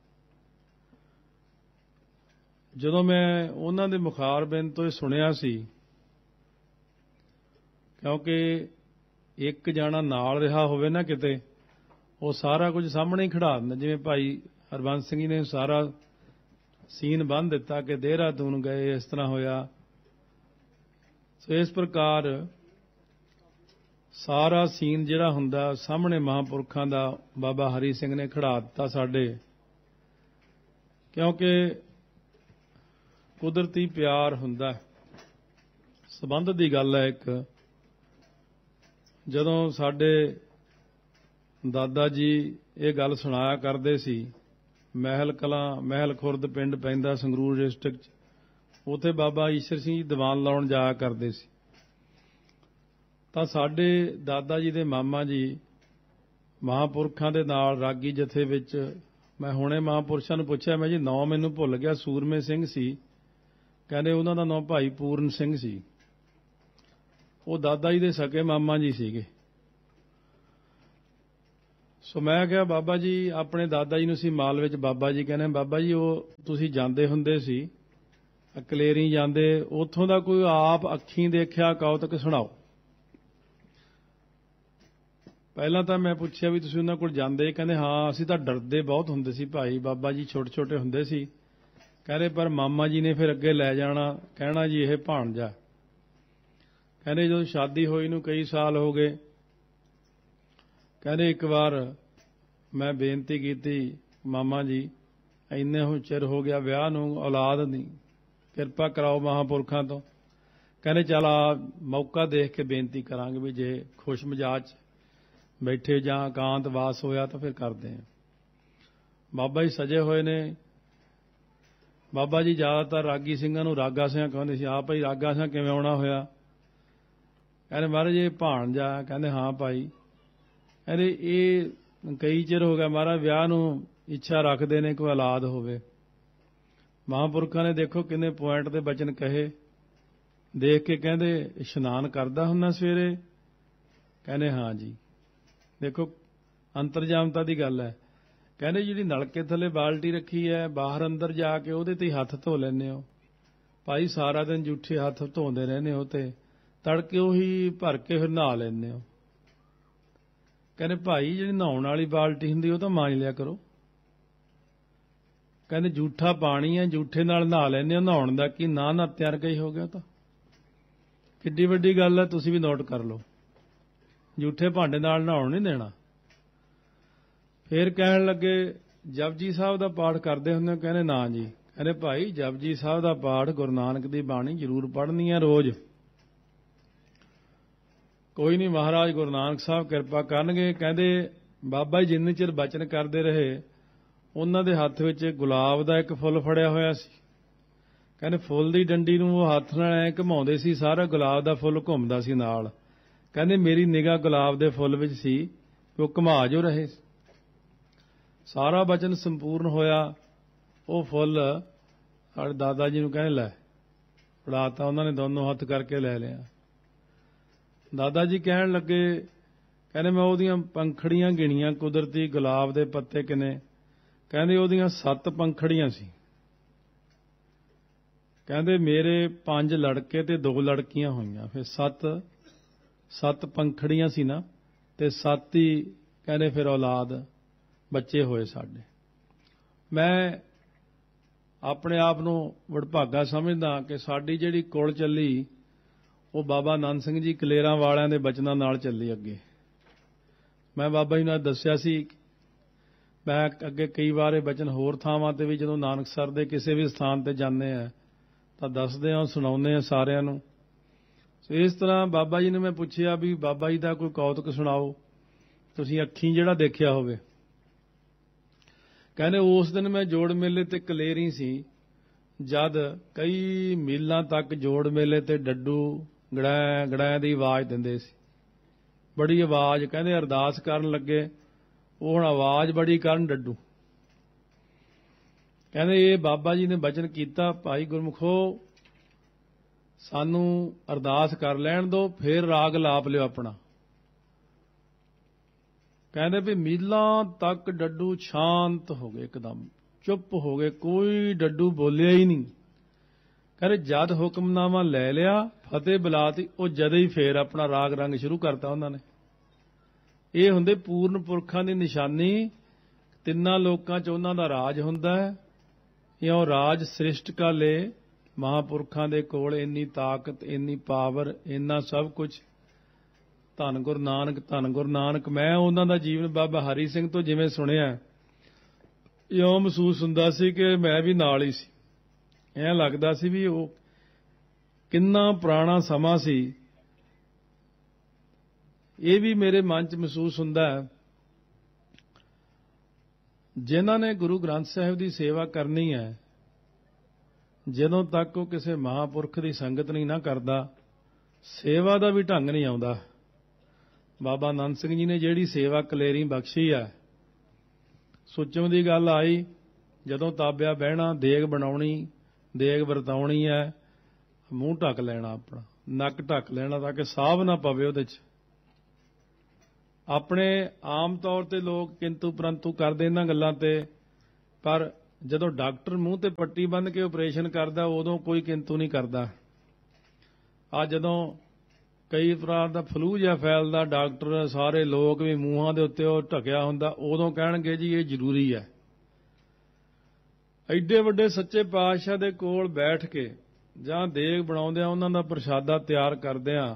Speaker 2: ਜਦੋਂ ਮੈਂ ਉਹਨਾਂ ਦੇ ਮੁਖਾਰਬਿੰਦ ਤੋਂ ਇਹ ਸੁਣਿਆ ਸੀ, ਕਿਉਂਕਿ ਇੱਕ ਜਾਣਾ ਨਾਲ ਰਿਹਾ ਹੋਵੇ ਨਾ ਕਿਤੇ, ਉਹ ਸਾਰਾ ਕੁਝ ਸਾਹਮਣੇ ਹੀ ਖੜਾ ਦਿੰਦਾ। ਜਿਵੇਂ ਭਾਈ ਹਰਬੰਸ ਸਿੰਘ ਜੀ ਨੇ ਸਾਰਾ ਸੀਨ ਬੰਨ੍ਹ ਦਿੱਤਾ ਕਿ ਦੇਹਰਾਦੂਨ ਗਏ, ਇਸ ਤਰ੍ਹਾਂ ਹੋਇਆ। ਸੋ ਇਸ ਪ੍ਰਕਾਰ ਸਾਰਾ ਸੀਨ ਜਿਹੜਾ ਹੁੰਦਾ ਸਾਹਮਣੇ ਮਹਾਂਪੁਰਖਾਂ ਦਾ ਬਾਬਾ ਹਰੀ ਸਿੰਘ ਨੇ ਖੜਾ ਦਿੱਤਾ ਸਾਡੇ, ਕਿਉਂਕਿ ਕੁਦਰਤੀ ਪਿਆਰ ਹੁੰਦਾ, ਸਬੰਧ ਦੀ ਗੱਲ ਹੈ ਇੱਕ। ਜਦੋਂ ਸਾਡੇ ਦਾਦਾ ਜੀ ਇਹ ਗੱਲ ਸੁਣਾਇਆ ਕਰਦੇ ਸੀ, ਮਹਿਲ ਕਲਾਂ, ਮਹਿਲ ਖੁਰਦ ਪਿੰਡ ਪੈਂਦਾ ਸੰਗਰੂਰ ਡਿਸਟ੍ਰਿਕਟ 'ਚ, ਉੱਥੇ ਬਾਬਾ ਈਸ਼ਰ ਸਿੰਘ ਜੀ ਦੀਵਾਨ ਲਾਉਣ ਜਾਇਆ ਕਰਦੇ ਸੀ। ਤਾਂ ਸਾਡੇ ਦਾਦਾ ਜੀ ਦੇ ਮਾਮਾ ਜੀ ਮਹਾਂਪੁਰਖਾਂ ਦੇ ਨਾਲ ਰਾਗੀ ਜਥੇ ਵਿੱਚ, ਮੈਂ ਹੁਣੇ ਮਹਾਂਪੁਰਸ਼ਾਂ ਨੂੰ ਪੁੱਛਿਆ, ਮੈਂ ਜੀ ਨਾਂ ਮੈਨੂੰ ਭੁੱਲ ਗਿਆ, ਸੂਰਮੇ ਸਿੰਘ ਸੀ, ਕਹਿੰਦੇ ਉਹਨਾਂ ਦਾ ਨਾਂ ਭਾਈ ਪੂਰਨ ਸਿੰਘ ਸੀ। ਉਹ ਦਾਦਾ ਜੀ ਦੇ ਸਕੇ ਮਾਮਾ ਜੀ ਸੀਗੇ। ਸੋ ਮੈਂ ਕਿਹਾ ਬਾਬਾ ਜੀ, ਆਪਣੇ ਦਾਦਾ ਜੀ ਨੂੰ ਸੀ ਮਾਲ ਵਿੱਚ, ਬਾਬਾ ਜੀ ਕਹਿੰਦੇ ਬਾਬਾ ਜੀ ਉਹ ਤੁਸੀਂ ਜਾਂਦੇ ਹੁੰਦੇ ਸੀ, ਕਲੇਰੀ ਜਾਂਦੇ, ਉੱਥੋਂ ਦਾ ਕੋਈ ਆਪ ਅੱਖੀਂ ਦੇਖਿਆ ਕੌਤਕ ਸੁਣਾਓ। ਪਹਿਲਾਂ ਤਾਂ ਮੈਂ ਪੁੱਛਿਆ ਵੀ ਤੁਸੀਂ ਉਹਨਾਂ ਕੋਲ ਜਾਂਦੇ, ਕਹਿੰਦੇ ਹਾਂ ਅਸੀਂ ਤਾਂ ਡਰਦੇ ਬਹੁਤ ਹੁੰਦੇ ਸੀ ਭਾਈ, ਬਾਬਾ ਜੀ ਛੋਟੇ ਛੋਟੇ ਹੁੰਦੇ ਸੀ, ਕਹਿੰਦੇ ਪਰ ਮਾਮਾ ਜੀ ਨੇ ਫਿਰ ਅੱਗੇ ਲੈ ਜਾਣਾ, ਕਹਿਣਾ ਜੀ ਇਹ ਭਾਣਜਾ। ਕਹਿੰਦੇ ਜਦੋਂ ਸ਼ਾਦੀ ਹੋਈ ਨੂੰ ਕਈ ਸਾਲ ਹੋ ਗਏ, ਕਹਿੰਦੇ ਇੱਕ ਵਾਰ ਮੈਂ ਬੇਨਤੀ ਕੀਤੀ, ਮਾਮਾ ਜੀ ਇੰਨੇ ਹੁਣ ਚਿਰ ਹੋ ਗਿਆ ਵਿਆਹ ਨੂੰ, ਔਲਾਦ ਨਹੀਂ, ਕਿਰਪਾ ਕਰਾਓ ਮਹਾਂਪੁਰਖਾਂ ਤੋਂ। ਕਹਿੰਦੇ ਚੱਲ ਆ ਮੌਕਾ ਦੇਖ ਕੇ ਬੇਨਤੀ ਕਰਾਂਗੇ, ਵੀ ਜੇ ਖੁਸ਼ ਮਿਜਾਜ ਬੈਠੇ ਜਾਂ ਇਕਾਂਤ ਵਾਸ ਹੋਇਆ ਤਾਂ ਫਿਰ ਕਰਦੇ ਹਾਂ। ਬਾਬਾ ਜੀ ਸਜੇ ਹੋਏ ਨੇ। ਬਾਬਾ ਜੀ ਜ਼ਿਆਦਾਤਰ ਰਾਗੀ ਸਿੰਘਾਂ ਨੂੰ ਰਾਗਾ ਸਿੰਘ ਕਹਿੰਦੇ ਸੀ। ਆਹ ਭਾਈ ਰਾਗਾ ਸਿੰਘ ਕਿਵੇਂ ਆਉਣਾ ਹੋਇਆ? ਕਹਿੰਦੇ ਮਹਾਰਾਜ ਇਹ ਭਾਣਜਾ। ਕਹਿੰਦੇ ਹਾਂ ਭਾਈ। ਕਹਿੰਦੇ ਇਹ ਕਈ ਚਿਰ ਹੋ ਗਿਆ ਮਹਾਰਾਜ ਵਿਆਹ ਨੂੰ ਇੱਛਾ ਰੱਖਦੇ ਨੇ, ਕੋਈ ਔਲਾਦ ਹੋਵੇ। ਮਹਾਂਪੁਰਖਾਂ ਨੇ ਦੇਖੋ ਕਿੰਨੇ ਪੁਆਇੰਟ ਦੇ ਬਚਨ ਕਹੇ, ਦੇਖ ਕੇ ਕਹਿੰਦੇ ਇਸ਼ਨਾਨ ਕਰਦਾ ਹੁੰਦਾ ਸਵੇਰੇ? ਕਹਿੰਦੇ ਹਾਂ ਜੀ। ਦੇਖੋ ਅੰਤਰਜਾਮਤਾ ਦੀ ਗੱਲ ਹੈ। ਕਹਿੰਦੇ ਜਿਹੜੀ ਨਲਕੇ ਥੱਲੇ ਬਾਲਟੀ ਰੱਖੀ ਹੈ, ਬਾਹਰ ਅੰਦਰ ਜਾ ਕੇ ਉਹਦੇ ਤੇ ਹੱਥ ਧੋ ਲੈਂਦੇ ਹੋ ਭਾਈ, ਸਾਰਾ ਦਿਨ ਜੂਠੇ ਹੱਥ ਧੋਂਦੇ ਰਹਿੰਦੇ ਹੋ ਤੇ ਤੜਕੇ ਉਹੀ ਭਰ ਕੇ ਫਿਰ ਨਹਾ ਲੈਂਦੇ ਹੋ। ਕਹਿੰਦੇ ਭਾਈ ਜਿਹੜੀ ਨਹਾਉਣ ਵਾਲੀ ਬਾਲਟੀ ਹੁੰਦੀ ਉਹ ਤਾਂ ਮਾਂਜ ਲਿਆ ਕਰੋ। ਕਹਿੰਦੇ ਜੂਠਾ ਪਾਣੀ ਹੈ, ਜੂਠੇ ਨਾਲ ਨਹਾ ਲੈਂਦੇ ਹੋ, ਨਹਾਉਣ ਦਾ ਕੀ ਨਾ ਨਾ ਤਿਆਰ ਗਈ ਹੋ ਗਿਆ। ਤਾਂ ਕਿੱਡੀ ਵੱਡੀ ਗੱਲ ਹੈ, ਤੁਸੀਂ ਵੀ ਨੋਟ ਕਰ ਲਓ। ਜੂਠੇ ਭਾਂਡੇ ਨਾਲ ਨਹਾਉਣ ਨਹੀਂ ਦੇਣਾ। ਫਿਰ ਕਹਿਣ ਲੱਗੇ ਜਪਜੀ ਸਾਹਿਬ ਦਾ ਪਾਠ ਕਰਦੇ ਹੁੰਦੇ ਹੋ? ਕਹਿੰਦੇ ਨਾ ਜੀ। ਕਹਿੰਦੇ ਭਾਈ ਜਪਜੀ ਸਾਹਿਬ ਦਾ ਪਾਠ ਗੁਰੂ ਨਾਨਕ ਦੀ ਬਾਣੀ ਜ਼ਰੂਰ ਪੜ੍ਹਨੀ ਹੈ ਰੋਜ਼। ਕੋਈ ਨਹੀਂ ਮਹਾਰਾਜ ਗੁਰੂ ਨਾਨਕ ਸਾਹਿਬ ਕਿਰਪਾ ਕਰਨਗੇ। ਕਹਿੰਦੇ ਬਾਬਾ ਜੀ ਜਿੰਨੇ ਚਿਰ ਬਚਨ ਕਰਦੇ ਰਹੇ, ਉਹਨਾਂ ਦੇ ਹੱਥ ਵਿੱਚ ਗੁਲਾਬ ਦਾ ਇੱਕ ਫੁੱਲ ਫੜਿਆ ਹੋਇਆ ਸੀ। ਕਹਿੰਦੇ ਫੁੱਲ ਦੀ ਡੰਡੀ ਨੂੰ ਉਹ ਹੱਥ ਨਾਲ ਐਂ ਘੁਮਾਉਂਦੇ ਸੀ, ਸਾਰਾ ਗੁਲਾਬ ਦਾ ਫੁੱਲ ਘੁੰਮਦਾ ਸੀ ਨਾਲ। ਕਹਿੰਦੇ ਮੇਰੀ ਨਿਗਾਹ ਗੁਲਾਬ ਦੇ ਫੁੱਲ ਵਿੱਚ ਸੀ, ਉਹ ਘੁਮਾ ਜੋ ਰਹੇ। ਸਾਰਾ ਬਚਨ ਸੰਪੂਰਨ ਹੋਇਆ। ਉਹ ਫੁੱਲ ਸਾਡੇ ਦਾਦਾ ਜੀ ਨੂੰ ਕਹਿੰਦੇ ਲੈ ਫੜਾਤਾ। ਉਹਨਾਂ ਨੇ ਦੋਨੋਂ ਹੱਥ ਕਰਕੇ ਲੈ ਲਿਆ। ਦਾਦਾ ਜੀ ਕਹਿਣ ਲੱਗੇ ਕਹਿੰਦੇ ਮੈਂ ਉਹਦੀਆਂ ਪੰਖੜੀਆਂ ਗਿਣੀਆਂ ਕੁਦਰਤੀ ਗੁਲਾਬ ਦੇ ਪੱਤੇ ਕਿੰਨੇ, ਕਹਿੰਦੇ ਉਹਦੀਆਂ ਸੱਤ ਪੰਖੜੀਆਂ ਸੀ। ਕਹਿੰਦੇ ਮੇਰੇ ਪੰਜ ਲੜਕੇ ਤੇ ਦੋ ਲੜਕੀਆਂ ਹੋਈਆਂ, ਫਿਰ ਸੱਤ ਸੱਤ ਪੰਖੜੀਆਂ ਸੀ ਨਾ, ਤੇ ਸੱਤ ਹੀ ਕਹਿੰਦੇ ਫਿਰ ਔਲਾਦ ਬੱਚੇ ਹੋਏ ਸਾਡੇ। ਮੈਂ ਆਪਣੇ ਆਪ ਨੂੰ ਵਡਭਾਗਾ ਸਮਝਦਾ ਕਿ ਸਾਡੀ ਜਿਹੜੀ ਕੁਲ ਚੱਲੀ ਉਹ ਬਾਬਾ ਨੰਦ ਸਿੰਘ ਜੀ ਕਲੇਰਾਂ ਵਾਲਿਆਂ ਦੇ ਬਚਨਾਂ ਨਾਲ ਚੱਲੀ ਅੱਗੇ। ਮੈਂ ਬਾਬਾ ਜੀ ਨਾਲ ਦੱਸਿਆ ਸੀ, ਮੈਂ ਅੱਗੇ ਕਈ ਵਾਰ ਇਹ ਬਚਨ ਹੋਰ ਥਾਵਾਂ ਤੇ ਵੀ ਜਦੋਂ ਨਾਨਕਸਰ ਦੇ ਕਿਸੇ ਵੀ ਸਥਾਨ ਤੇ ਜਾਂਦੇ ਆ ਤਾਂ ਦੱਸਦੇ ਹਾਂ, ਸੁਣਾਉਂਦੇ ਆ ਸਾਰਿਆਂ ਨੂੰ। ਇਸ ਤਰ੍ਹਾਂ ਬਾਬਾ ਜੀ ਨੇ ਮੈਂ ਪੁੱਛਿਆ ਵੀ ਬਾਬਾ ਜੀ ਦਾ ਕੋਈ ਕੌਤਕ ਸੁਣਾਓ ਤੁਸੀਂ ਅੱਖੀਂ ਜਿਹੜਾ ਦੇਖਿਆ ਹੋਵੇ। ਕਹਿੰਦੇ ਉਸ ਦਿਨ ਮੈਂ ਜੋੜ ਮੇਲੇ ਤੇ ਕਲੇਰੀ ਸੀ, ਜਦ ਕਈ ਮੀਲਾਂ ਤੱਕ ਜੋੜ ਮੇਲੇ ਤੇ ਡੱਡੂ ਗੜੈ ਗੜੈ ਦੀ ਆਵਾਜ਼ ਦਿੰਦੇ ਸੀ, ਬੜੀ ਆਵਾਜ਼। ਕਹਿੰਦੇ ਅਰਦਾਸ ਕਰਨ ਲੱਗੇ, ਉਹ ਹੁਣ ਆਵਾਜ਼ ਬੜੀ ਕਰਨ ਡੱਡੂ। ਕਹਿੰਦੇ ਇਹ ਬਾਬਾ ਜੀ ਨੇ ਬਚਨ ਕੀਤਾ, ਭਾਈ ਗੁਰਮੁਖੋ ਸਾਨੂੰ ਅਰਦਾਸ ਕਰ ਲੈਣ ਦਿਓ, ਫਿਰ ਰਾਗ ਲਾਪ ਲਿਓ ਆਪਣਾ। ਕਹਿੰਦੇ ਵੀ ਮੀਲਾਂ ਤੱਕ ਡੱਡੂ ਸ਼ਾਂਤ ਹੋ ਗਏ, ਇੱਕਦਮ ਚੁੱਪ ਹੋ ਗਏ, ਕੋਈ ਡੱਡੂ ਬੋਲਿਆ ਹੀ ਨਹੀਂ। ਕਹਿੰਦੇ ਜਦ ਹੁਕਮਨਾਮਾ ਲੈ ਲਿਆ, ਫਤਿਹ ਬੁਲਾਤੀ, ਉਹ ਜਦ ਹੀ ਫੇਰ ਆਪਣਾ ਰਾਗ ਰੰਗ ਸ਼ੁਰੂ ਕਰਤਾ ਉਹਨਾਂ ਨੇ। ਇਹ ਹੁੰਦੇ ਪੂਰਨ ਪੁਰਖਾਂ ਦੀ ਨਿਸ਼ਾਨੀ। ਤਿੰਨਾਂ ਲੋਕਾਂ 'ਚ ਉਹਨਾਂ ਦਾ ਰਾਜ ਹੁੰਦਾ ਹੈ। ਇਉਂ ਰਾਜ ਸ੍ਰਿਸ਼ਟ ਕਾ ਲੇ, ਮਹਾਂਪੁਰਖਾਂ ਦੇ ਕੋਲ ਇੰਨੀ ਤਾਕਤ, ਇੰਨੀ ਪਾਵਰ, ਇੰਨਾ ਸਭ ਕੁਝ। ਧੰਨ ਗੁਰੂ ਨਾਨਕ, ਧੰਨ ਗੁਰੂ ਨਾਨਕ। ਮੈਂ ਉਹਨਾਂ ਦਾ ਜੀਵਨ ਬਾਬਾ ਹਰੀ ਸਿੰਘ ਤੋਂ ਜਿਵੇਂ ਸੁਣਿਆ, ਇਉਂ ਮਹਿਸੂਸ ਹੁੰਦਾ ਸੀ ਕਿ ਮੈਂ ਵੀ ਨਾਲ ਹੀ ਸੀ। ਐਂ ਲੱਗਦਾ ਸੀ ਵੀ ਉਹ ਕਿੰਨਾ ਪੁਰਾਣਾ ਸਮਾਂ ਸੀ। ਇਹ ਵੀ ਮੇਰੇ ਮਨ 'ਚ ਮਹਿਸੂਸ ਹੁੰਦਾ ਹੈ, ਜਿਨ੍ਹਾਂ ਨੇ ਗੁਰੂ ਗ੍ਰੰਥ ਸਾਹਿਬ ਦੀ ਸੇਵਾ ਕਰਨੀ ਹੈ, ਜਦੋਂ ਤੱਕ ਉਹ ਕਿਸੇ ਮਹਾਂਪੁਰਖ ਦੀ ਸੰਗਤ ਨਹੀਂ ਨਾ ਕਰਦਾ, ਸੇਵਾ ਦਾ ਵੀ ਢੰਗ ਨਹੀਂ ਆਉਂਦਾ। ਬਾਬਾ ਨੰਦ ਸਿੰਘ ਜੀ ਨੇ ਜਿਹੜੀ ਸੇਵਾ ਕਲੇਰੀ ਬਖਸ਼ੀ ਹੈ, ਸੁੱਚਮ ਦੀ ਗੱਲ ਆਈ, ਜਦੋਂ ਤਾਬਿਆ ਬਹਿਣਾ, ਦੇਗ ਬਣਾਉਣੀ, ਦੇਗ ਵਰਤਾਉਣੀ ਹੈ, ਮੂੰਹ ਢੱਕ ਲੈਣਾ, ਆਪਣਾ ਨੱਕ ਢੱਕ ਲੈਣਾ ਤਾਂ ਕਿ ਸਾਹ ਨਾ ਪਵੇ ਉਹਦੇ 'ਚ। ਆਪਣੇ ਆਮ ਤੌਰ ਤੇ ਲੋਕ ਕਿੰਤੂ ਪਰੰਤੂ ਕਰਦੇ ਇਹਨਾਂ ਗੱਲਾਂ ਤੇ, ਪਰ ਜਦੋਂ ਡਾਕਟਰ ਮੂੰਹ ਤੇ ਪੱਟੀ ਬੰਨ੍ਹ ਕੇ ਆਪਰੇਸ਼ਨ ਕਰਦਾ ਉਦੋਂ ਕੋਈ ਕਿੰਤੂ ਨਹੀਂ ਕਰਦਾ। ਆ ਜਦੋਂ ਕਈ ਤਰ੍ਹਾਂ ਦਾ ਫਲੂ ਜਿਹਾ ਫੈਲਦਾ, ਡਾਕਟਰ ਸਾਰੇ ਲੋਕ ਵੀ ਮੂੰਹਾਂ ਦੇ ਉੱਤੇ ਉਹ ਢਕਿਆ ਹੁੰਦਾ, ਉਦੋਂ ਕਹਿਣਗੇ ਜੀ ਇਹ ਜ਼ਰੂਰੀ ਹੈ। ਐਡੇ ਵੱਡੇ ਸੱਚੇ ਪਾਤਸ਼ਾਹ ਦੇ ਕੋਲ ਬੈਠ ਕੇ ਜਾਂ ਦੇਗ ਬਣਾਉਂਦਿਆਂ, ਉਹਨਾਂ ਦਾ ਪ੍ਰਸ਼ਾਦਾ ਤਿਆਰ ਕਰਦਿਆਂ,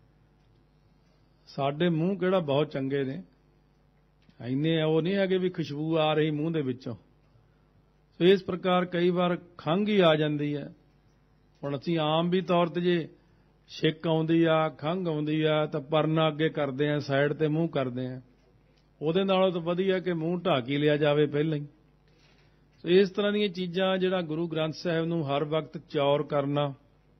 Speaker 2: ਸਾਡੇ ਮੂੰਹ ਕਿਹੜਾ ਬਹੁਤ ਚੰਗੇ ਨੇ, ਇੰਨੇ ਉਹ ਨਹੀਂ ਹੈਗੇ ਵੀ ਖੁਸ਼ਬੂ ਆ ਰਹੀ ਮੂੰਹ ਦੇ ਵਿੱਚੋਂ। ਸੋ ਇਸ ਪ੍ਰਕਾਰ ਕਈ ਵਾਰ ਖੰਘ ਹੀ ਆ ਜਾਂਦੀ ਹੈ। ਹੁਣ ਅਸੀਂ ਆਮ ਵੀ ਤੌਰ ਤੇ ਜੇ ਛਿੱਕ ਆਉਂਦੀ ਆ, ਖੰਘ ਆਉਂਦੀ ਆ, ਤਾਂ ਪਰਨਾ ਅੱਗੇ ਕਰਦੇ ਆ, ਸਾਈਡ ਤੇ ਮੂੰਹ ਕਰਦੇ ਆ। ਉਹਦੇ ਨਾਲੋਂ ਤਾਂ ਵਧੀਆ ਕਿ ਮੂੰਹ ਢੱਕ ਹੀ ਲਿਆ ਜਾਵੇ ਪਹਿਲਾਂ ਹੀ। ਸੋ ਇਸ ਤਰ੍ਹਾਂ ਦੀਆਂ ਚੀਜ਼ਾਂ, ਜਿਹੜਾ ਗੁਰੂ ਗ੍ਰੰਥ ਸਾਹਿਬ ਨੂੰ ਹਰ ਵਕਤ ਚੌਰ ਕਰਨਾ,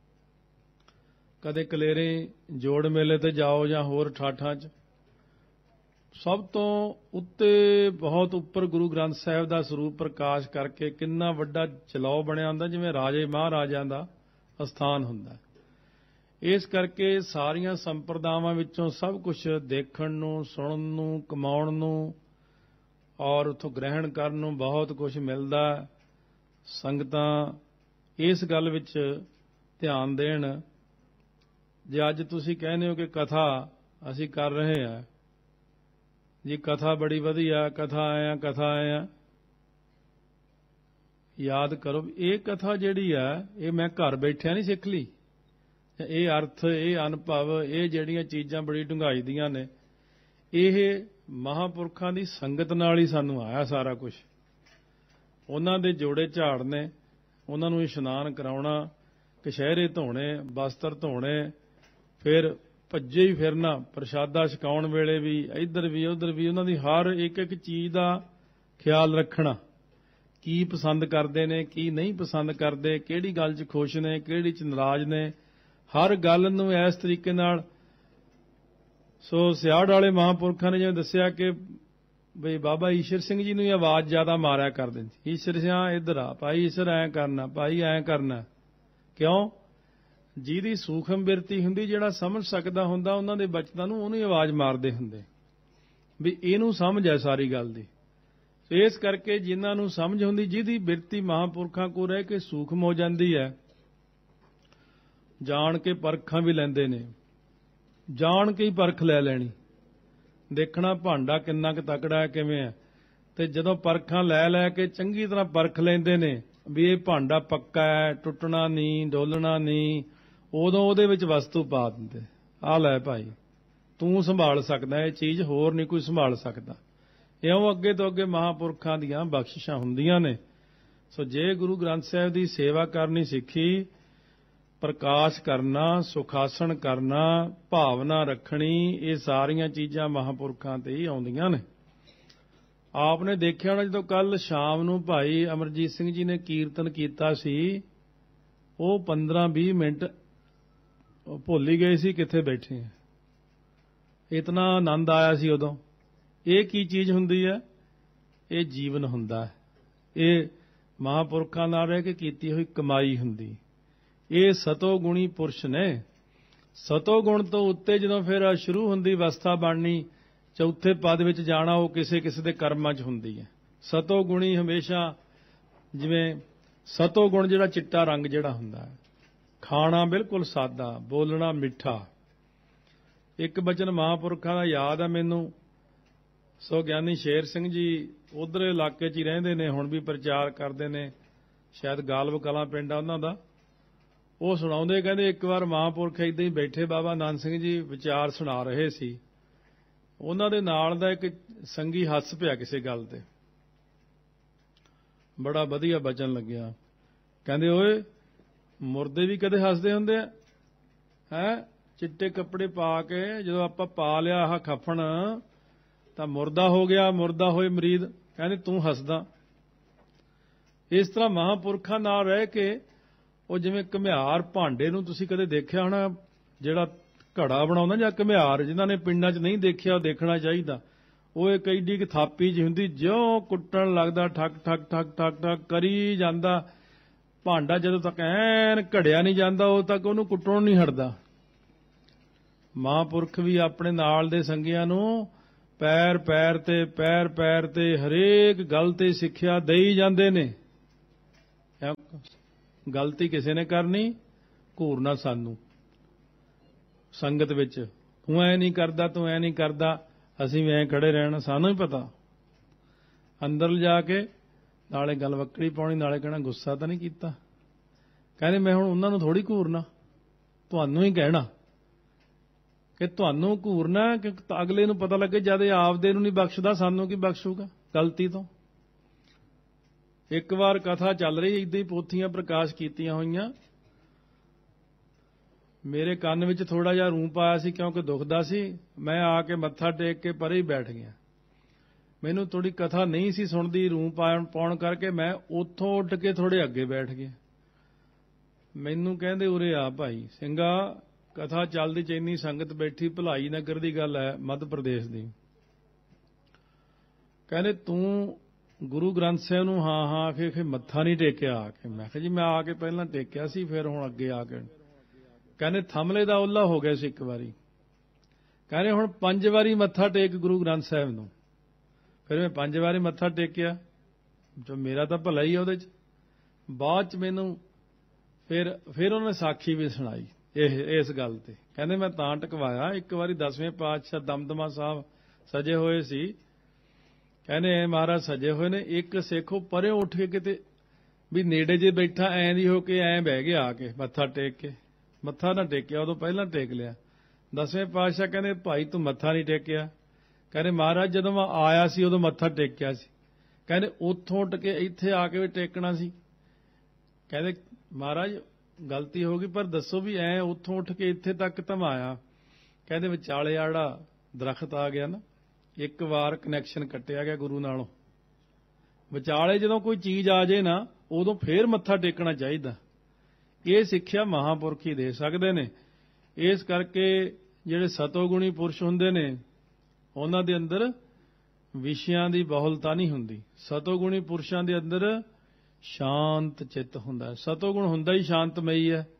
Speaker 2: ਕਦੇ ਕਲੇਰੇ ਜੋੜ ਮੇਲੇ ਤੇ ਜਾਓ ਜਾਂ ਹੋਰ ਠਾਠਾਂ 'ਚ, ਸਭ ਤੋਂ ਉੱਤੇ ਬਹੁਤ ਉੱਪਰ ਗੁਰੂ ਗ੍ਰੰਥ ਸਾਹਿਬ ਦਾ ਸਰੂਪ ਪ੍ਰਕਾਸ਼ ਕਰਕੇ ਕਿੰਨਾ ਵੱਡਾ ਚਲਾਓ ਬਣਿਆ ਹੁੰਦਾ, ਜਿਵੇਂ ਰਾਜੇ ਮਹਾਰਾਜਿਆਂ ਦਾ ਅਸਥਾਨ ਹੁੰਦਾ। ਇਸ ਕਰਕੇ ਸਾਰੀਆਂ ਸੰਪਰਦਾਵਾਂ ਵਿੱਚੋਂ ਸਭ ਕੁਝ ਦੇਖਣ ਨੂੰ, ਸੁਣਨ ਨੂੰ, ਕਮਾਉਣ ਨੂੰ ਔਰ ਉੱਥੋਂ ਗ੍ਰਹਿਣ ਕਰਨ ਨੂੰ ਬਹੁਤ ਕੁਝ ਮਿਲਦਾ। ਸੰਗਤਾਂ ਇਸ ਗੱਲ ਵਿੱਚ ਧਿਆਨ ਦੇਣ। ਜੇ ਅੱਜ ਤੁਸੀਂ ਕਹਿੰਦੇ ਹੋ ਕਿ ਕਥਾ ਅਸੀਂ ਕਰ ਰਹੇ ਹਾਂ ਜੀ, ਕਥਾ ਬੜੀ ਵਧੀਆ, ਕਥਾ ਆਇਆ ਕਥਾ ਆਇਆ, ਯਾਦ ਕਰੋ ਇਹ ਕਥਾ ਜਿਹੜੀ ਆ, ਇਹ ਮੈਂ ਘਰ ਬੈਠਿਆ ਨਹੀਂ ਸਿੱਖ ਲਈ। ਇਹ ਅਰਥ, ਇਹ ਅਨੁਭਵ, ਇਹ ਜਿਹੜੀਆਂ ਚੀਜ਼ਾਂ ਬੜੀ ਡੂੰਘਾਈ ਦੀਆਂ ਨੇ, ਇਹ ਮਹਾਂਪੁਰਖਾਂ ਦੀ ਸੰਗਤ ਨਾਲ ਹੀ ਸਾਨੂੰ ਆਇਆ ਸਾਰਾ ਕੁਝ। ਉਹਨਾਂ ਦੇ ਜੋੜੇ ਝਾੜ ਨੇ, ਉਹਨਾਂ ਨੂੰ ਇਸ਼ਨਾਨ ਕਰਾਉਣਾ, ਕਛਹਿਰੇ ਧੋਣੇ, ਬਸਤਰ ਧੋਣੇ, ਫਿਰ ਭੱਜੇ ਹੀ ਫਿਰਨਾ, ਪ੍ਰਸ਼ਾਦਾ ਛਕਾਉਣ ਵੇਲੇ ਵੀ ਇੱਧਰ ਵੀ ਉੱਧਰ ਵੀ, ਉਹਨਾਂ ਦੀ ਹਰ ਇੱਕ ਇੱਕ ਚੀਜ਼ ਦਾ ਖਿਆਲ ਰੱਖਣਾ। ਕੀ ਪਸੰਦ ਕਰਦੇ ਨੇ, ਕੀ ਨਹੀਂ ਪਸੰਦ ਕਰਦੇ, ਕਿਹੜੀ ਗੱਲ 'ਚ ਖੁਸ਼ ਨੇ, ਕਿਹੜੀ 'ਚ ਨਾਰਾਜ਼ ਨੇ, ਹਰ ਗੱਲ ਨੂੰ ਇਸ ਤਰੀਕੇ ਨਾਲ। ਸੋ ਸਿਆੜ ਵਾਲੇ ਮਹਾਂਪੁਰਖਾਂ ਨੇ ਜਿਵੇਂ ਦੱਸਿਆ ਕਿ ਬਈ ਬਾਬਾ ਈਸ਼ਰ ਸਿੰਘ ਜੀ ਨੂੰ ਹੀ ਆਵਾਜ਼ ਜ਼ਿਆਦਾ ਮਾਰਿਆ ਕਰਦੇ ਸੀ, ਈਸ਼ਰ ਸਿਆਂ ਇੱਧਰ ਆ, ਭਾਈ ਈਸ਼ਰ ਐਂ ਕਰਨਾ, ਭਾਈ ਐਂ ਕਰਨਾ। ਕਿਉਂ? ਜਿਹਦੀ ਸੂਖਮ ਬਿਰਤੀ ਹੁੰਦੀ, ਜਿਹੜਾ ਸਮਝ ਸਕਦਾ ਹੁੰਦਾ ਉਹਨਾਂ ਦੇ ਬਚਨਾਂ ਨੂੰ, ਉਹਨੂੰ ਆਵਾਜ਼ ਮਾਰਦੇ ਹੁੰਦੇ। ਵੀ ਇਹਨੂੰ ਸਮਝ ਹੈ ਸਾਰੀ ਗੱਲ ਦੀ। ਇਸ ਕਰਕੇ ਜਿਨ੍ਹਾਂ ਨੂੰ ਸਮਝ ਹੁੰਦੀ, ਜਿਹਦੀ ਬਿਰਤੀ ਮਹਾਂਪੁਰਖਾਂ ਕੋਲ ਰਹਿ ਕੇ ਸੂਖਮ ਹੋ ਜਾਂਦੀ ਹੈ, ਜਾਣ ਕੇ ਪਰਖਾਂ ਵੀ ਲੈਂਦੇ ਨੇ, ਜਾਣ ਕੇ ਹੀ ਪਰਖ ਲੈ ਲੈਣੀ, ਦੇਖਣਾ ਭਾਂਡਾ ਕਿੰਨਾ ਕੁ ਤਕੜਾ ਹੈ, ਕਿਵੇਂ ਹੈ। ਤੇ ਜਦੋਂ ਪਰਖਾਂ ਲੈ ਲੈ ਕੇ ਚੰਗੀ ਤਰ੍ਹਾਂ ਪਰਖ ਲੈਂਦੇ ਨੇ ਵੀ ਇਹ ਭਾਂਡਾ ਪੱਕਾ ਹੈ, ਟੁੱਟਣਾ ਨਹੀਂ, ਡੋਲਣਾ ਨਹੀਂ, ਉਦੋਂ ਉਹਦੇ ਵਿੱਚ ਵਸਤੂ ਪਾ ਦਿੰਦੇ, ਆਹ ਲੈ ਭਾਈ ਤੂੰ ਸੰਭਾਲ ਸਕਦਾ ਇਹ ਚੀਜ਼, ਹੋਰ ਨਹੀਂ ਕੋਈ ਸੰਭਾਲ ਸਕਦਾ। ਇਉਂ ਅੱਗੇ ਤੋਂ ਅੱਗੇ ਮਹਾਂਪੁਰਖਾਂ ਦੀਆਂ ਬਖਸ਼ਿਸ਼ਾਂ ਹੁੰਦੀਆਂ ਨੇ। ਸੋ ਜੇ ਗੁਰੂ ਗ੍ਰੰਥ ਸਾਹਿਬ ਦੀ ਸੇਵਾ ਕਰਨੀ ਸਿੱਖੀ, ਪ੍ਰਕਾਸ਼ ਕਰਨਾ, ਸੁਖਾਸਣ ਕਰਨਾ, ਭਾਵਨਾ ਰੱਖਣੀ, ਇਹ ਸਾਰੀਆਂ ਚੀਜ਼ਾਂ ਮਹਾਂਪੁਰਖਾਂ ਤੇ ਹੀ ਆਉਂਦੀਆਂ ਨੇ। ਆਪ ਨੇ ਦੇਖਿਆ ਹੋਣਾ ਜਦੋਂ ਕੱਲ ਸ਼ਾਮ ਨੂੰ ਭਾਈ ਅਮਰਜੀਤ ਸਿੰਘ ਜੀ ਨੇ ਕੀਰਤਨ ਕੀਤਾ ਸੀ, ਉਹ ਪੰਦਰਾਂ ਵੀਹ ਮਿੰਟ ਭੁੱਲ ਹੀ ਗਏ ਸੀ ਕਿੱਥੇ ਬੈਠੇ ਆ, ਇਤਨਾ ਆਨੰਦ ਆਇਆ ਸੀ ਉਦੋਂ। ਇਹ ਕੀ ਚੀਜ਼ ਹੁੰਦੀ ਹੈ? ਇਹ ਜੀਵਨ ਹੁੰਦਾ ਹੈ, ਇਹ ਮਹਾਂਪੁਰਖਾਂ ਨਾਲ ਰਹਿ ਕੇ ਕੀਤੀ ਹੋਈ ਕਮਾਈ ਹੁੰਦੀ। ਇਹ ਸਤੋ ਗੁਣੀ ਪੁਰਸ਼ ਨੇ। ਸਤੋ ਗੁਣ ਤੋਂ ਉੱਤੇ ਜਦੋਂ ਫਿਰ ਸ਼ੁਰੂ ਹੁੰਦੀ ਅਵਸਥਾ ਬਣਨੀ, ਚੌਥੇ ਪਦ ਵਿੱਚ ਜਾਣਾ, ਉਹ ਕਿਸੇ ਕਿਸੇ ਦੇ ਕਰਮਾਂ 'ਚ ਹੁੰਦੀ ਹੈ। ਸਤੋ ਗੁਣੀ ਹਮੇਸ਼ਾ, ਜਿਵੇਂ ਸਤੋ ਗੁਣ ਜਿਹੜਾ ਚਿੱਟਾ ਰੰਗ ਜਿਹੜਾ ਹੁੰਦਾ ਹੈ, ਖਾਣਾ ਬਿਲਕੁਲ ਸਾਦਾ, ਬੋਲਣਾ ਮਿੱਠਾ। ਇੱਕ ਬਚਨ ਮਹਾਂਪੁਰਖਾਂ ਦਾ ਯਾਦ ਹੈ ਮੈਨੂੰ। ਸੋ ਗਿਆਨੀ ਸ਼ੇਰ ਸਿੰਘ ਜੀ ਉਧਰ ਇਲਾਕੇ 'ਚ ਹੀ ਰਹਿੰਦੇ ਨੇ, ਹੁਣ ਵੀ ਪ੍ਰਚਾਰ ਕਰਦੇ ਨੇ, ਸ਼ਾਇਦ ਗਾਲਬ ਕਲਾਂ ਪਿੰਡ ਆ ਉਹਨਾਂ ਦਾ। ਉਹ ਸੁਣਾਉਂਦੇ, ਕਹਿੰਦੇ ਇੱਕ ਵਾਰ ਮਹਾਂਪੁਰਖ ਏਦਾਂ ਹੀ ਬੈਠੇ, ਬਾਬਾ ਆਨੰਦ ਸਿੰਘ ਜੀ ਵਿਚਾਰ ਸੁਣਾ ਰਹੇ ਸੀ, ਉਹਨਾਂ ਦੇ ਨਾਲ ਦਾ ਇੱਕ ਸੰਗੀ ਹੱਸ ਪਿਆ ਕਿਸੇ ਗੱਲ ਤੇ, ਬੜਾ ਵਧੀਆ ਬਚਨ ਲੱਗਿਆ। ਕਹਿੰਦੇ ਓਏ ਮੁਰਦੇ ਵੀ ਕਦੇ ਹੱਸਦੇ ਹੁੰਦੇ ਆ ਹੈ? ਚਿੱਟੇ ਕੱਪੜੇ ਪਾ ਕੇ ਜਦੋਂ ਆਪਾਂ ਪਾ ਲਿਆ ਆਹ ਖਫਣ ਤਾਂ ਮੁਰਦਾ ਹੋ ਗਿਆ, ਮੁਰਦਾ ਹੋਏ ਮਰੀਦ, ਕਹਿੰਦੇ ਤੂੰ ਹੱਸਦਾ। ਇਸ ਤਰ੍ਹਾਂ ਮਹਾਂਪੁਰਖਾਂ ਨਾਲ ਰਹਿ ਕੇ, ਉਹ ਜਿਵੇਂ ਘੁਮਿਆਰ ਭਾਂਡੇ ਨੂੰ ਤੁਸੀਂ ਕਦੇ ਦੇਖਿਆ ਹੋਣਾ, ਜਿਹੜਾ ਘੜਾ ਬਣਾਉਂਦਾ ਜਾਂ ਘੁਮਿਆਰ, ਜਿਨ੍ਹਾਂ ਨੇ ਪਿੰਡਾਂ 'ਚ ਨਹੀਂ ਦੇਖਿਆ ਉਹ ਦੇਖਣਾ ਚਾਹੀਦਾ। ਉਹ ਇੱਕ ਐਡੀ ਕੁ ਥਾਪੀ ਜਿਹੀ ਹੁੰਦੀ, ਜਿਉਂ ਕੁੱਟਣ ਲੱਗਦਾ ਠੱਕ ਠੱਕ ਠੱਕ ਠੱਕ ਠੱਕ ਕਰੀ ਜਾਂਦਾ, ਭਾਂਡਾ ਜਦੋਂ ਤੱਕ ਐਨ ਘੜਿਆ ਨਹੀਂ ਜਾਂਦਾ ਉਦੋਂ ਤੱਕ ਉਹਨੂੰ ਕੁੱਟਣੋਂ ਨਹੀਂ ਹਟਦਾ। ਮਹਾਂਪੁਰਖ ਵੀ ਆਪਣੇ ਨਾਲ ਦੇ ਸੰਗੀਆਂ ਨੂੰ ਪੈਰ ਪੈਰ ਤੇ ਪੈਰ ਪੈਰ ਤੇ ਹਰੇਕ ਗੱਲ ਤੇ ਸਿੱਖਿਆ ਦੇਈ ਜਾਂਦੇ ਨੇ। ਗਲਤੀ ਕਿਸੇ ਨੇ ਕਰਨੀ, ਘੂਰਨਾ ਸਾਨੂੰ ਸੰਗਤ ਵਿੱਚ, ਤੂੰ ਐ ਨਹੀਂ ਕਰਦਾ, ਤੂੰ ਐ ਨਹੀਂ ਕਰਦਾ, ਅਸੀਂ ਵੀ ਐਂ ਖੜੇ ਰਹਿਣਾ, ਸਾਨੂੰ ਹੀ ਪਤਾ। ਅੰਦਰ ਲਿਜਾ ਕੇ ਨਾਲੇ ਗੱਲ ਵੱਕੜੀ ਪਾਉਣੀ, ਨਾਲੇ ਕਹਿਣਾ ਗੁੱਸਾ ਤਾਂ ਨਹੀਂ ਕੀਤਾ। ਕਹਿੰਦੇ ਮੈਂ ਹੁਣ ਉਹਨਾਂ ਨੂੰ ਥੋੜ੍ਹੀ ਘੂਰਨਾ, ਤੁਹਾਨੂੰ ਹੀ ਕਹਿਣਾ ਕਿ ਤੁਹਾਨੂੰ ਘੂਰਨਾ, ਕਿ ਅਗਲੇ ਨੂੰ ਪਤਾ ਲੱਗੇ ਜਦ ਇਹ ਆਪਦੇ ਨੂੰ ਨਹੀਂ ਬਖਸ਼ਦਾ ਸਾਨੂੰ ਕੀ ਬਖਸ਼ੂਗਾ ਗਲਤੀ ਤੋਂ। ਇੱਕ ਵਾਰ ਕਥਾ ਚੱਲ ਰਹੀ, ਏਦਾਂ ਹੀ ਪੋਥੀਆਂ ਪ੍ਰਕਾਸ਼ ਕੀਤੀਆਂ ਹੋਈਆਂ, ਮੇਰੇ ਕੰਨ ਵਿੱਚ ਥੋੜਾ ਜਿਹਾ ਰੂੰ ਪਾਇਆ ਸੀ ਕਿਉਂਕਿ ਦੁਖਦਾ ਸੀ, ਮੈਂ ਆ ਕੇ ਮੱਥਾ ਟੇਕ ਕੇ ਪਰੇ ਹੀ ਬੈਠ ਗਿਆ। ਮੈਨੂੰ ਥੋੜੀ ਕਥਾ ਨਹੀਂ ਸੀ ਸੁਣਦੀ ਰੂੰ ਪਾਉਣ ਪਾਉਣ ਕਰਕੇ, ਮੈਂ ਉੱਥੋਂ ਉੱਠ ਕੇ ਥੋੜੇ ਅੱਗੇ ਬੈਠ ਗਿਆ। ਮੈਨੂੰ ਕਹਿੰਦੇ ਉਰੇ ਆ ਭਾਈ ਸਿੰਘਾ, ਕਥਾ ਚੱਲਦੀ ਚ ਇੰਨੀ ਸੰਗਤ ਬੈਠੀ, ਭਲਾਈ ਨਗਰ ਦੀ ਗੱਲ ਹੈ, ਮੱਧ ਪ੍ਰਦੇਸ਼ ਦੀ। ਕਹਿੰਦੇ ਤੂੰ ਗੁਰੂ ਗ੍ਰੰਥ ਸਾਹਿਬ ਨੂੰ ਹਾਂ ਹਾਂ ਆਖੇ ਫਿਰ ਮੱਥਾ ਨਹੀਂ ਟੇਕਿਆ ਆ ਕੇ। ਮੈਂ ਕਿਹਾ ਜੀ ਮੈਂ ਆ ਕੇ ਪਹਿਲਾਂ ਟੇਕਿਆ ਸੀ, ਫਿਰ ਹੁਣ ਅੱਗੇ ਆ ਕੇ। ਕਹਿੰਦੇ ਥਮਲੇ ਦਾ ਉੱਲਾ ਹੋ ਗਿਆ ਸੀ ਇੱਕ ਵਾਰੀ। ਕਹਿੰਦੇ ਹੁਣ ਪੰਜ ਵਾਰੀ ਮੱਥਾ ਟੇਕ ਗੁਰੂ ਗ੍ਰੰਥ ਸਾਹਿਬ ਨੂੰ। ਫਿਰ ਮੈਂ ਪੰਜ ਵਾਰੀ ਮੱਥਾ ਟੇਕਿਆ, ਜੋ ਮੇਰਾ ਤਾਂ ਭਲਾ ਹੀ ਉਹਦੇ 'ਚ। ਬਾਅਦ 'ਚ ਮੈਨੂੰ ਫਿਰ ਫਿਰ ਉਹਨੇ ਸਾਖੀ ਵੀ ਸੁਣਾਈ ਇਹ ਇਸ ਗੱਲ ਤੇ। ਕਹਿੰਦੇ ਮੈਂ ਤਾਂ ਟਕਵਾਇਆ, ਇੱਕ ਵਾਰੀ ਦਸਵੇਂ ਪਾਤਸ਼ਾਹ ਦਮਦਮਾ ਸਾਹਿਬ ਸਜੇ ਹੋਏ ਸੀ। ਕਹਿੰਦੇ ਮਹਾਰਾਜ ਸਜੇ ਹੋਏ ਨੇ, ਇੱਕ ਸਿੱਖ ਉਹ ਪਰੇ ਉੱਠ ਕੇ ਕਿਤੇ ਵੀ ਨੇੜੇ ਜੇ ਬੈਠਾ ਐਂ ਦੀ ਹੋ ਕੇ ਐਂ ਬਹਿ ਗਿਆ ਆ ਕੇ ਮੱਥਾ ਟੇਕ ਕੇ। ਮੱਥਾ ਨਾ ਟੇਕਿਆ, ਉਦੋਂ ਪਹਿਲਾਂ ਟੇਕ ਲਿਆ। ਦਸਵੇਂ ਪਾਤਸ਼ਾਹ ਕਹਿੰਦੇ ਭਾਈ ਤੂੰ ਮੱਥਾ ਨਹੀਂ ਟੇਕਿਆ। ਕਹਿੰਦੇ ਮਹਾਰਾਜ ਜਦੋਂ ਮੈਂ ਆਇਆ ਸੀ ਉਦੋਂ ਮੱਥਾ ਟੇਕਿਆ ਸੀ। ਕਹਿੰਦੇ ਉੱਥੋਂ ਉੱਠ ਕੇ ਇੱਥੇ ਆ ਕੇ ਵੀ ਟੇਕਣਾ ਸੀ। ਕਹਿੰਦੇ ਮਹਾਰਾਜ ਗਲਤੀ ਹੋ ਗਈ, ਪਰ ਦੱਸੋ ਵੀ ਐਂ ਉੱਥੋਂ ਉੱਠ ਕੇ ਇੱਥੇ ਤੱਕ ਤਾਂ ਆਇਆ। ਕਹਿੰਦੇ ਵਿਚਾਲੇ ਆੜਾ ਦਰਖਤ ਆ ਗਿਆ ਨਾ, ਇੱਕ ਵਾਰ ਕਨੈਕਸ਼ਨ ਕੱਟਿਆ ਗਿਆ ਗੁਰੂ ਨਾਲੋਂ। ਵਿਚਾਲੇ ਜਦੋਂ ਕੋਈ ਚੀਜ਼ ਆ ਜੇ ਨਾ, ਉਦੋਂ ਫੇਰ ਮੱਥਾ ਟੇਕਣਾ ਚਾਹੀਦਾ। ਇਹ ਸਿੱਖਿਆ ਮਹਾਂਪੁਰਖ ਹੀ ਦੇ ਸਕਦੇ ਨੇ। ਇਸ ਕਰਕੇ ਜਿਹੜੇ ਸਤੋਗੁਣੀ ਪੁਰਸ਼ ਹੁੰਦੇ ਨੇ, ਉਹਨਾਂ ਦੇ ਅੰਦਰ ਵਿਸ਼ਿਆਂ ਦੀ ਬਹੁਲਤਾ ਨਹੀਂ ਹੁੰਦੀ। ਸਤੋਗੁਣੀ ਪੁਰਸ਼ਾਂ ਦੇ ਅੰਦਰ ਸ਼ਾਂਤ ਚਿੱਤ ਹੁੰਦਾ। ਸਤੋਗੁਣ ਹੁੰਦਾ ਹੀ ਸ਼ਾਂਤਮਈ ਹੈ।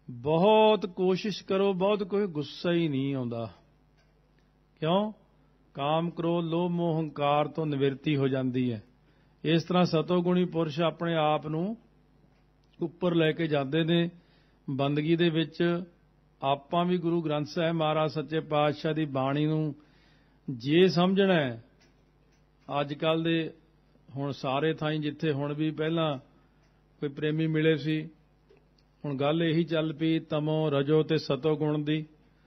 Speaker 2: ਬਹੁਤ ਕੋਸ਼ਿਸ਼ ਕਰੋ, ਬਹੁਤ ਕੋਈ ਗੁੱਸਾ ਹੀ ਨਹੀਂ ਆਉਂਦਾ। ਕਿਉਂ? ਕਾਮ ਕ੍ਰੋਧ ਲੋਭ ਮੋਹ ਹੰਕਾਰ ਤੋਂ ਨਿਵਰਤੀ ਹੋ ਜਾਂਦੀ ਹੈ। ਇਸ ਤਰ੍ਹਾਂ ਸਤੋਗੁਣੀ ਪੁਰਸ਼ ਆਪਣੇ ਆਪ ਨੂੰ ਉੱਪਰ ਲੈ ਕੇ ਜਾਂਦੇ ਨੇ ਬੰਦਗੀ ਦੇ ਵਿੱਚ। ਆਪਾਂ ਵੀ ਗੁਰੂ ਗ੍ਰੰਥ ਸਾਹਿਬ ਮਹਾਰਾਜ ਸੱਚੇ ਪਾਤਸ਼ਾਹ ਦੀ ਬਾਣੀ ਨੂੰ ਜੇ ਸਮਝਣਾ ਹੈ, ਅੱਜ ਕੱਲ੍ਹ ਦੇ ਹੁਣ ਸਾਰੇ ਥਾਈਂ ਜਿੱਥੇ ਹੁਣ ਵੀ ਪਹਿਲਾਂ ਕੋਈ ਪ੍ਰੇਮੀ ਮਿਲੇ ਸੀ, ਹੁਣ ਗੱਲ ਇਹੀ ਚੱਲ ਪਈ ਤਮੋ ਰਜੋ ਤੇ ਸਤੋ ਗੁਣ ਦੀ।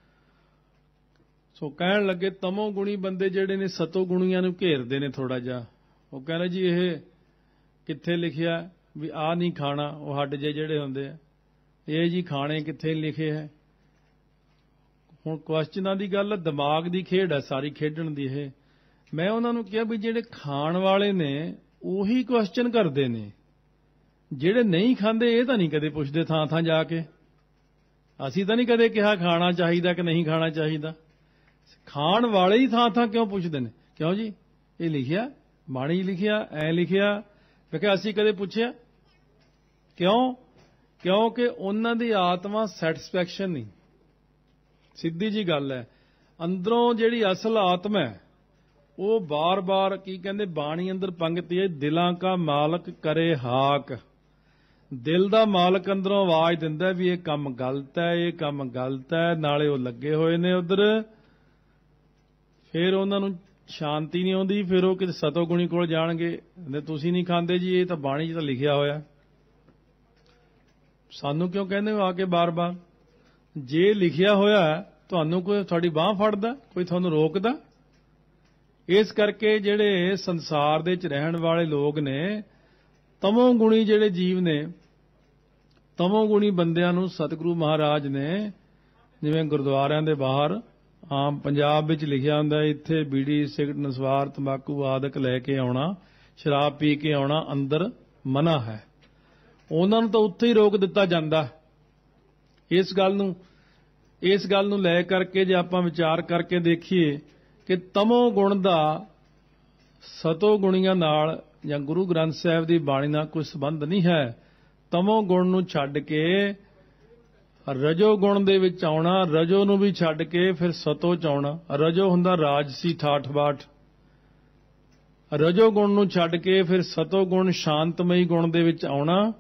Speaker 2: ਸੋ ਕਹਿਣ ਲੱਗੇ ਤਮੋ ਗੁਣੀ ਬੰਦੇ ਜਿਹੜੇ ਨੇ ਸਤੋ ਗੁਣੀਆਂ ਨੂੰ ਘੇਰਦੇ ਨੇ ਥੋੜਾ ਜਿਹਾ। ਉਹ ਕਹਿੰਦੇ ਜੀ ਇਹ ਕਿੱਥੇ ਲਿਖਿਆ ਵੀ ਆਹ ਨਹੀਂ ਖਾਣਾ, ਉਹ ਹੱਡ ਜੇ ਜਿਹੜੇ ਹੁੰਦੇ ਆ ਇਹ ਜੀ ਖਾਣੇ ਕਿੱਥੇ ਲਿਖੇ ਹੈ। ਹੁਣ ਕੁਐਸਚਨਾਂ ਦੀ ਗੱਲ, ਦਿਮਾਗ ਦੀ ਖੇਡ ਹੈ ਸਾਰੀ ਖੇਡਣ ਦੀ ਇਹ। ਮੈਂ ਉਹਨਾਂ ਨੂੰ ਕਿਹਾ ਵੀ ਜਿਹੜੇ ਖਾਣ ਵਾਲੇ ਨੇ ਉਹੀ ਕੁਐਸਚਨ ਕਰਦੇ ਨੇ, ਜਿਹੜੇ ਨਹੀਂ ਖਾਂਦੇ ਇਹ ਤਾਂ ਨਹੀਂ ਕਦੇ ਪੁੱਛਦੇ ਥਾਂ ਥਾਂ ਜਾ ਕੇ। ਅਸੀਂ ਤਾਂ ਨਹੀਂ ਕਦੇ ਕਿਹਾ ਖਾਣਾ ਚਾਹੀਦਾ ਕਿ ਨਹੀਂ ਖਾਣਾ ਚਾਹੀਦਾ। ਖਾਣ ਵਾਲੇ ਹੀ ਥਾਂ ਥਾਂ ਕਿਉਂ ਪੁੱਛਦੇ ਨੇ, ਕਿਉਂ ਜੀ ਇਹ ਲਿਖਿਆ ਬਾਣੀ ਲਿਖਿਆ ਐ ਲਿਖਿਆ। ਮੈਂ ਕਿਹਾ ਅਸੀਂ ਕਦੇ ਪੁੱਛਿਆ ਕਿਉਂ? ਕਿਉਂਕਿ ਉਹਨਾਂ ਦੀ ਆਤਮਾ ਸੈਟਿਸਫੈਕਸ਼ਨ ਨਹੀਂ। ਸਿੱਧੀ ਜੀ ਗੱਲ ਹੈ, ਅੰਦਰੋਂ ਜਿਹੜੀ ਅਸਲ ਆਤਮਾ ਹੈ ਉਹ ਬਾਰ-ਬਾਰ ਕੀ ਕਹਿੰਦੇ ਬਾਣੀ ਅੰਦਰ ਪੰਗਤੀ ਹੈ, ਦਿਲਾਂ ਕਾ ਮਾਲਕ ਕਰੇ ਹਾਕ। ਦਿਲ ਦਾ ਮਾਲਕ ਅੰਦਰੋਂ ਆਵਾਜ਼ ਦਿੰਦਾ ਵੀ ਇਹ ਕੰਮ ਗਲਤ ਹੈ, ਇਹ ਕੰਮ ਗਲਤ ਹੈ, ਨਾਲੇ ਉਹ ਲੱਗੇ ਹੋਏ ਨੇ ਉਧਰ। ਫਿਰ ਉਹਨਾਂ ਨੂੰ ਸ਼ਾਂਤੀ ਨਹੀਂ ਆਉਂਦੀ, ਫਿਰ ਉਹ ਕਿਤੇ ਸਤੋਗੁਣੀ ਕੋਲ ਜਾਣਗੇ, ਤੁਸੀਂ ਨਹੀਂ ਖਾਂਦੇ ਜੀ, ਇਹ ਤਾਂ ਬਾਣੀ 'ਚ ਤਾਂ ਲਿਖਿਆ ਹੋਇਆ, ਸਾਨੂੰ ਕਿਉਂ ਕਹਿੰਦੇ ਹੋ ਆ ਕੇ ਬਾਰ-ਬਾਰ? ਜੇ ਲਿਖਿਆ ਹੋਇਆ ਤੁਹਾਨੂੰ ਕੋਈ ਤੁਹਾਡੀ ਬਾਂਹ ਫੜਦਾ, ਕੋਈ ਤੁਹਾਨੂੰ ਰੋਕਦਾ? ਇਸ ਕਰਕੇ ਜਿਹੜੇ ਸੰਸਾਰ ਦੇ ਵਿੱਚ ਰਹਿਣ ਵਾਲੇ ਲੋਕ ਨੇ, ਤਮੋ ਗੁਣੀ ਜਿਹੜੇ ਜੀਵ ਨੇ, ਤਮੋ ਗੁਣੀ ਬੰਦਿਆਂ ਨੂੰ ਸਤਿਗੁਰੂ ਮਹਾਰਾਜ ਨੇ ਜਿਵੇਂ ਗੁਰਦੁਆਰਿਆਂ ਦੇ ਬਾਹਰ ਆਮ ਪੰਜਾਬ ਵਿੱਚ ਲਿਖਿਆ ਹੁੰਦਾ ਇੱਥੇ ਬੀੜੀ ਸਿਗਰਟ ਨਸਵਾਰ ਤੰਬਾਕੂ ਆਦਿਕ ਲੈ ਕੇ ਆਉਣਾ, ਸ਼ਰਾਬ ਪੀ ਕੇ ਆਉਣਾ ਅੰਦਰ ਮਨਾ ਹੈ। ਉਹਨਾਂ ਨੂੰ ਤਾਂ ਉੱਥੇ ਹੀ ਰੋਕ ਦਿੱਤਾ ਜਾਂਦਾ। ਇਸ ਗੱਲ ਨੂੰ ਇਸ ਗੱਲ ਨੂੰ ਲੈ ਕਰਕੇ ਜੇ ਆਪਾਂ ਵਿਚਾਰ ਕਰਕੇ ਦੇਖੀਏ ਕਿ ਤਮੋ ਗੁਣ ਦਾ ਸਤੋ ਗੁਣੀਆਂ ਨਾਲ ਜਾਂ ਗੁਰੂ ਗ੍ਰੰਥ ਸਾਹਿਬ ਦੀ ਬਾਣੀ ਨਾਲ ਕੋਈ ਸੰਬੰਧ ਨਹੀਂ ਹੈ। ਤਮੋ ਗੁਣ ਨੂੰ ਛੱਡ ਕੇ ਰਜੋ ਗੁਣ ਦੇ ਵਿੱਚ ਆਉਣਾ, ਰਜੋ ਨੂੰ ਵੀ ਛੱਡ ਕੇ ਫਿਰ ਸਤੋ ਚ ਆਉਣਾ। ਰਜੋ ਹੁੰਦਾ ਰਾਜਸੀ ਠਾਠ ਬਾਠ, ਰਜੋ ਗੁਣ ਨੂੰ ਛੱਡ ਕੇ ਫਿਰ ਸਤੋ ਗੁਣ ਸ਼ਾਂਤਮਈ ਗੁਣ ਦੇ ਵਿੱਚ ਆਉਣਾ।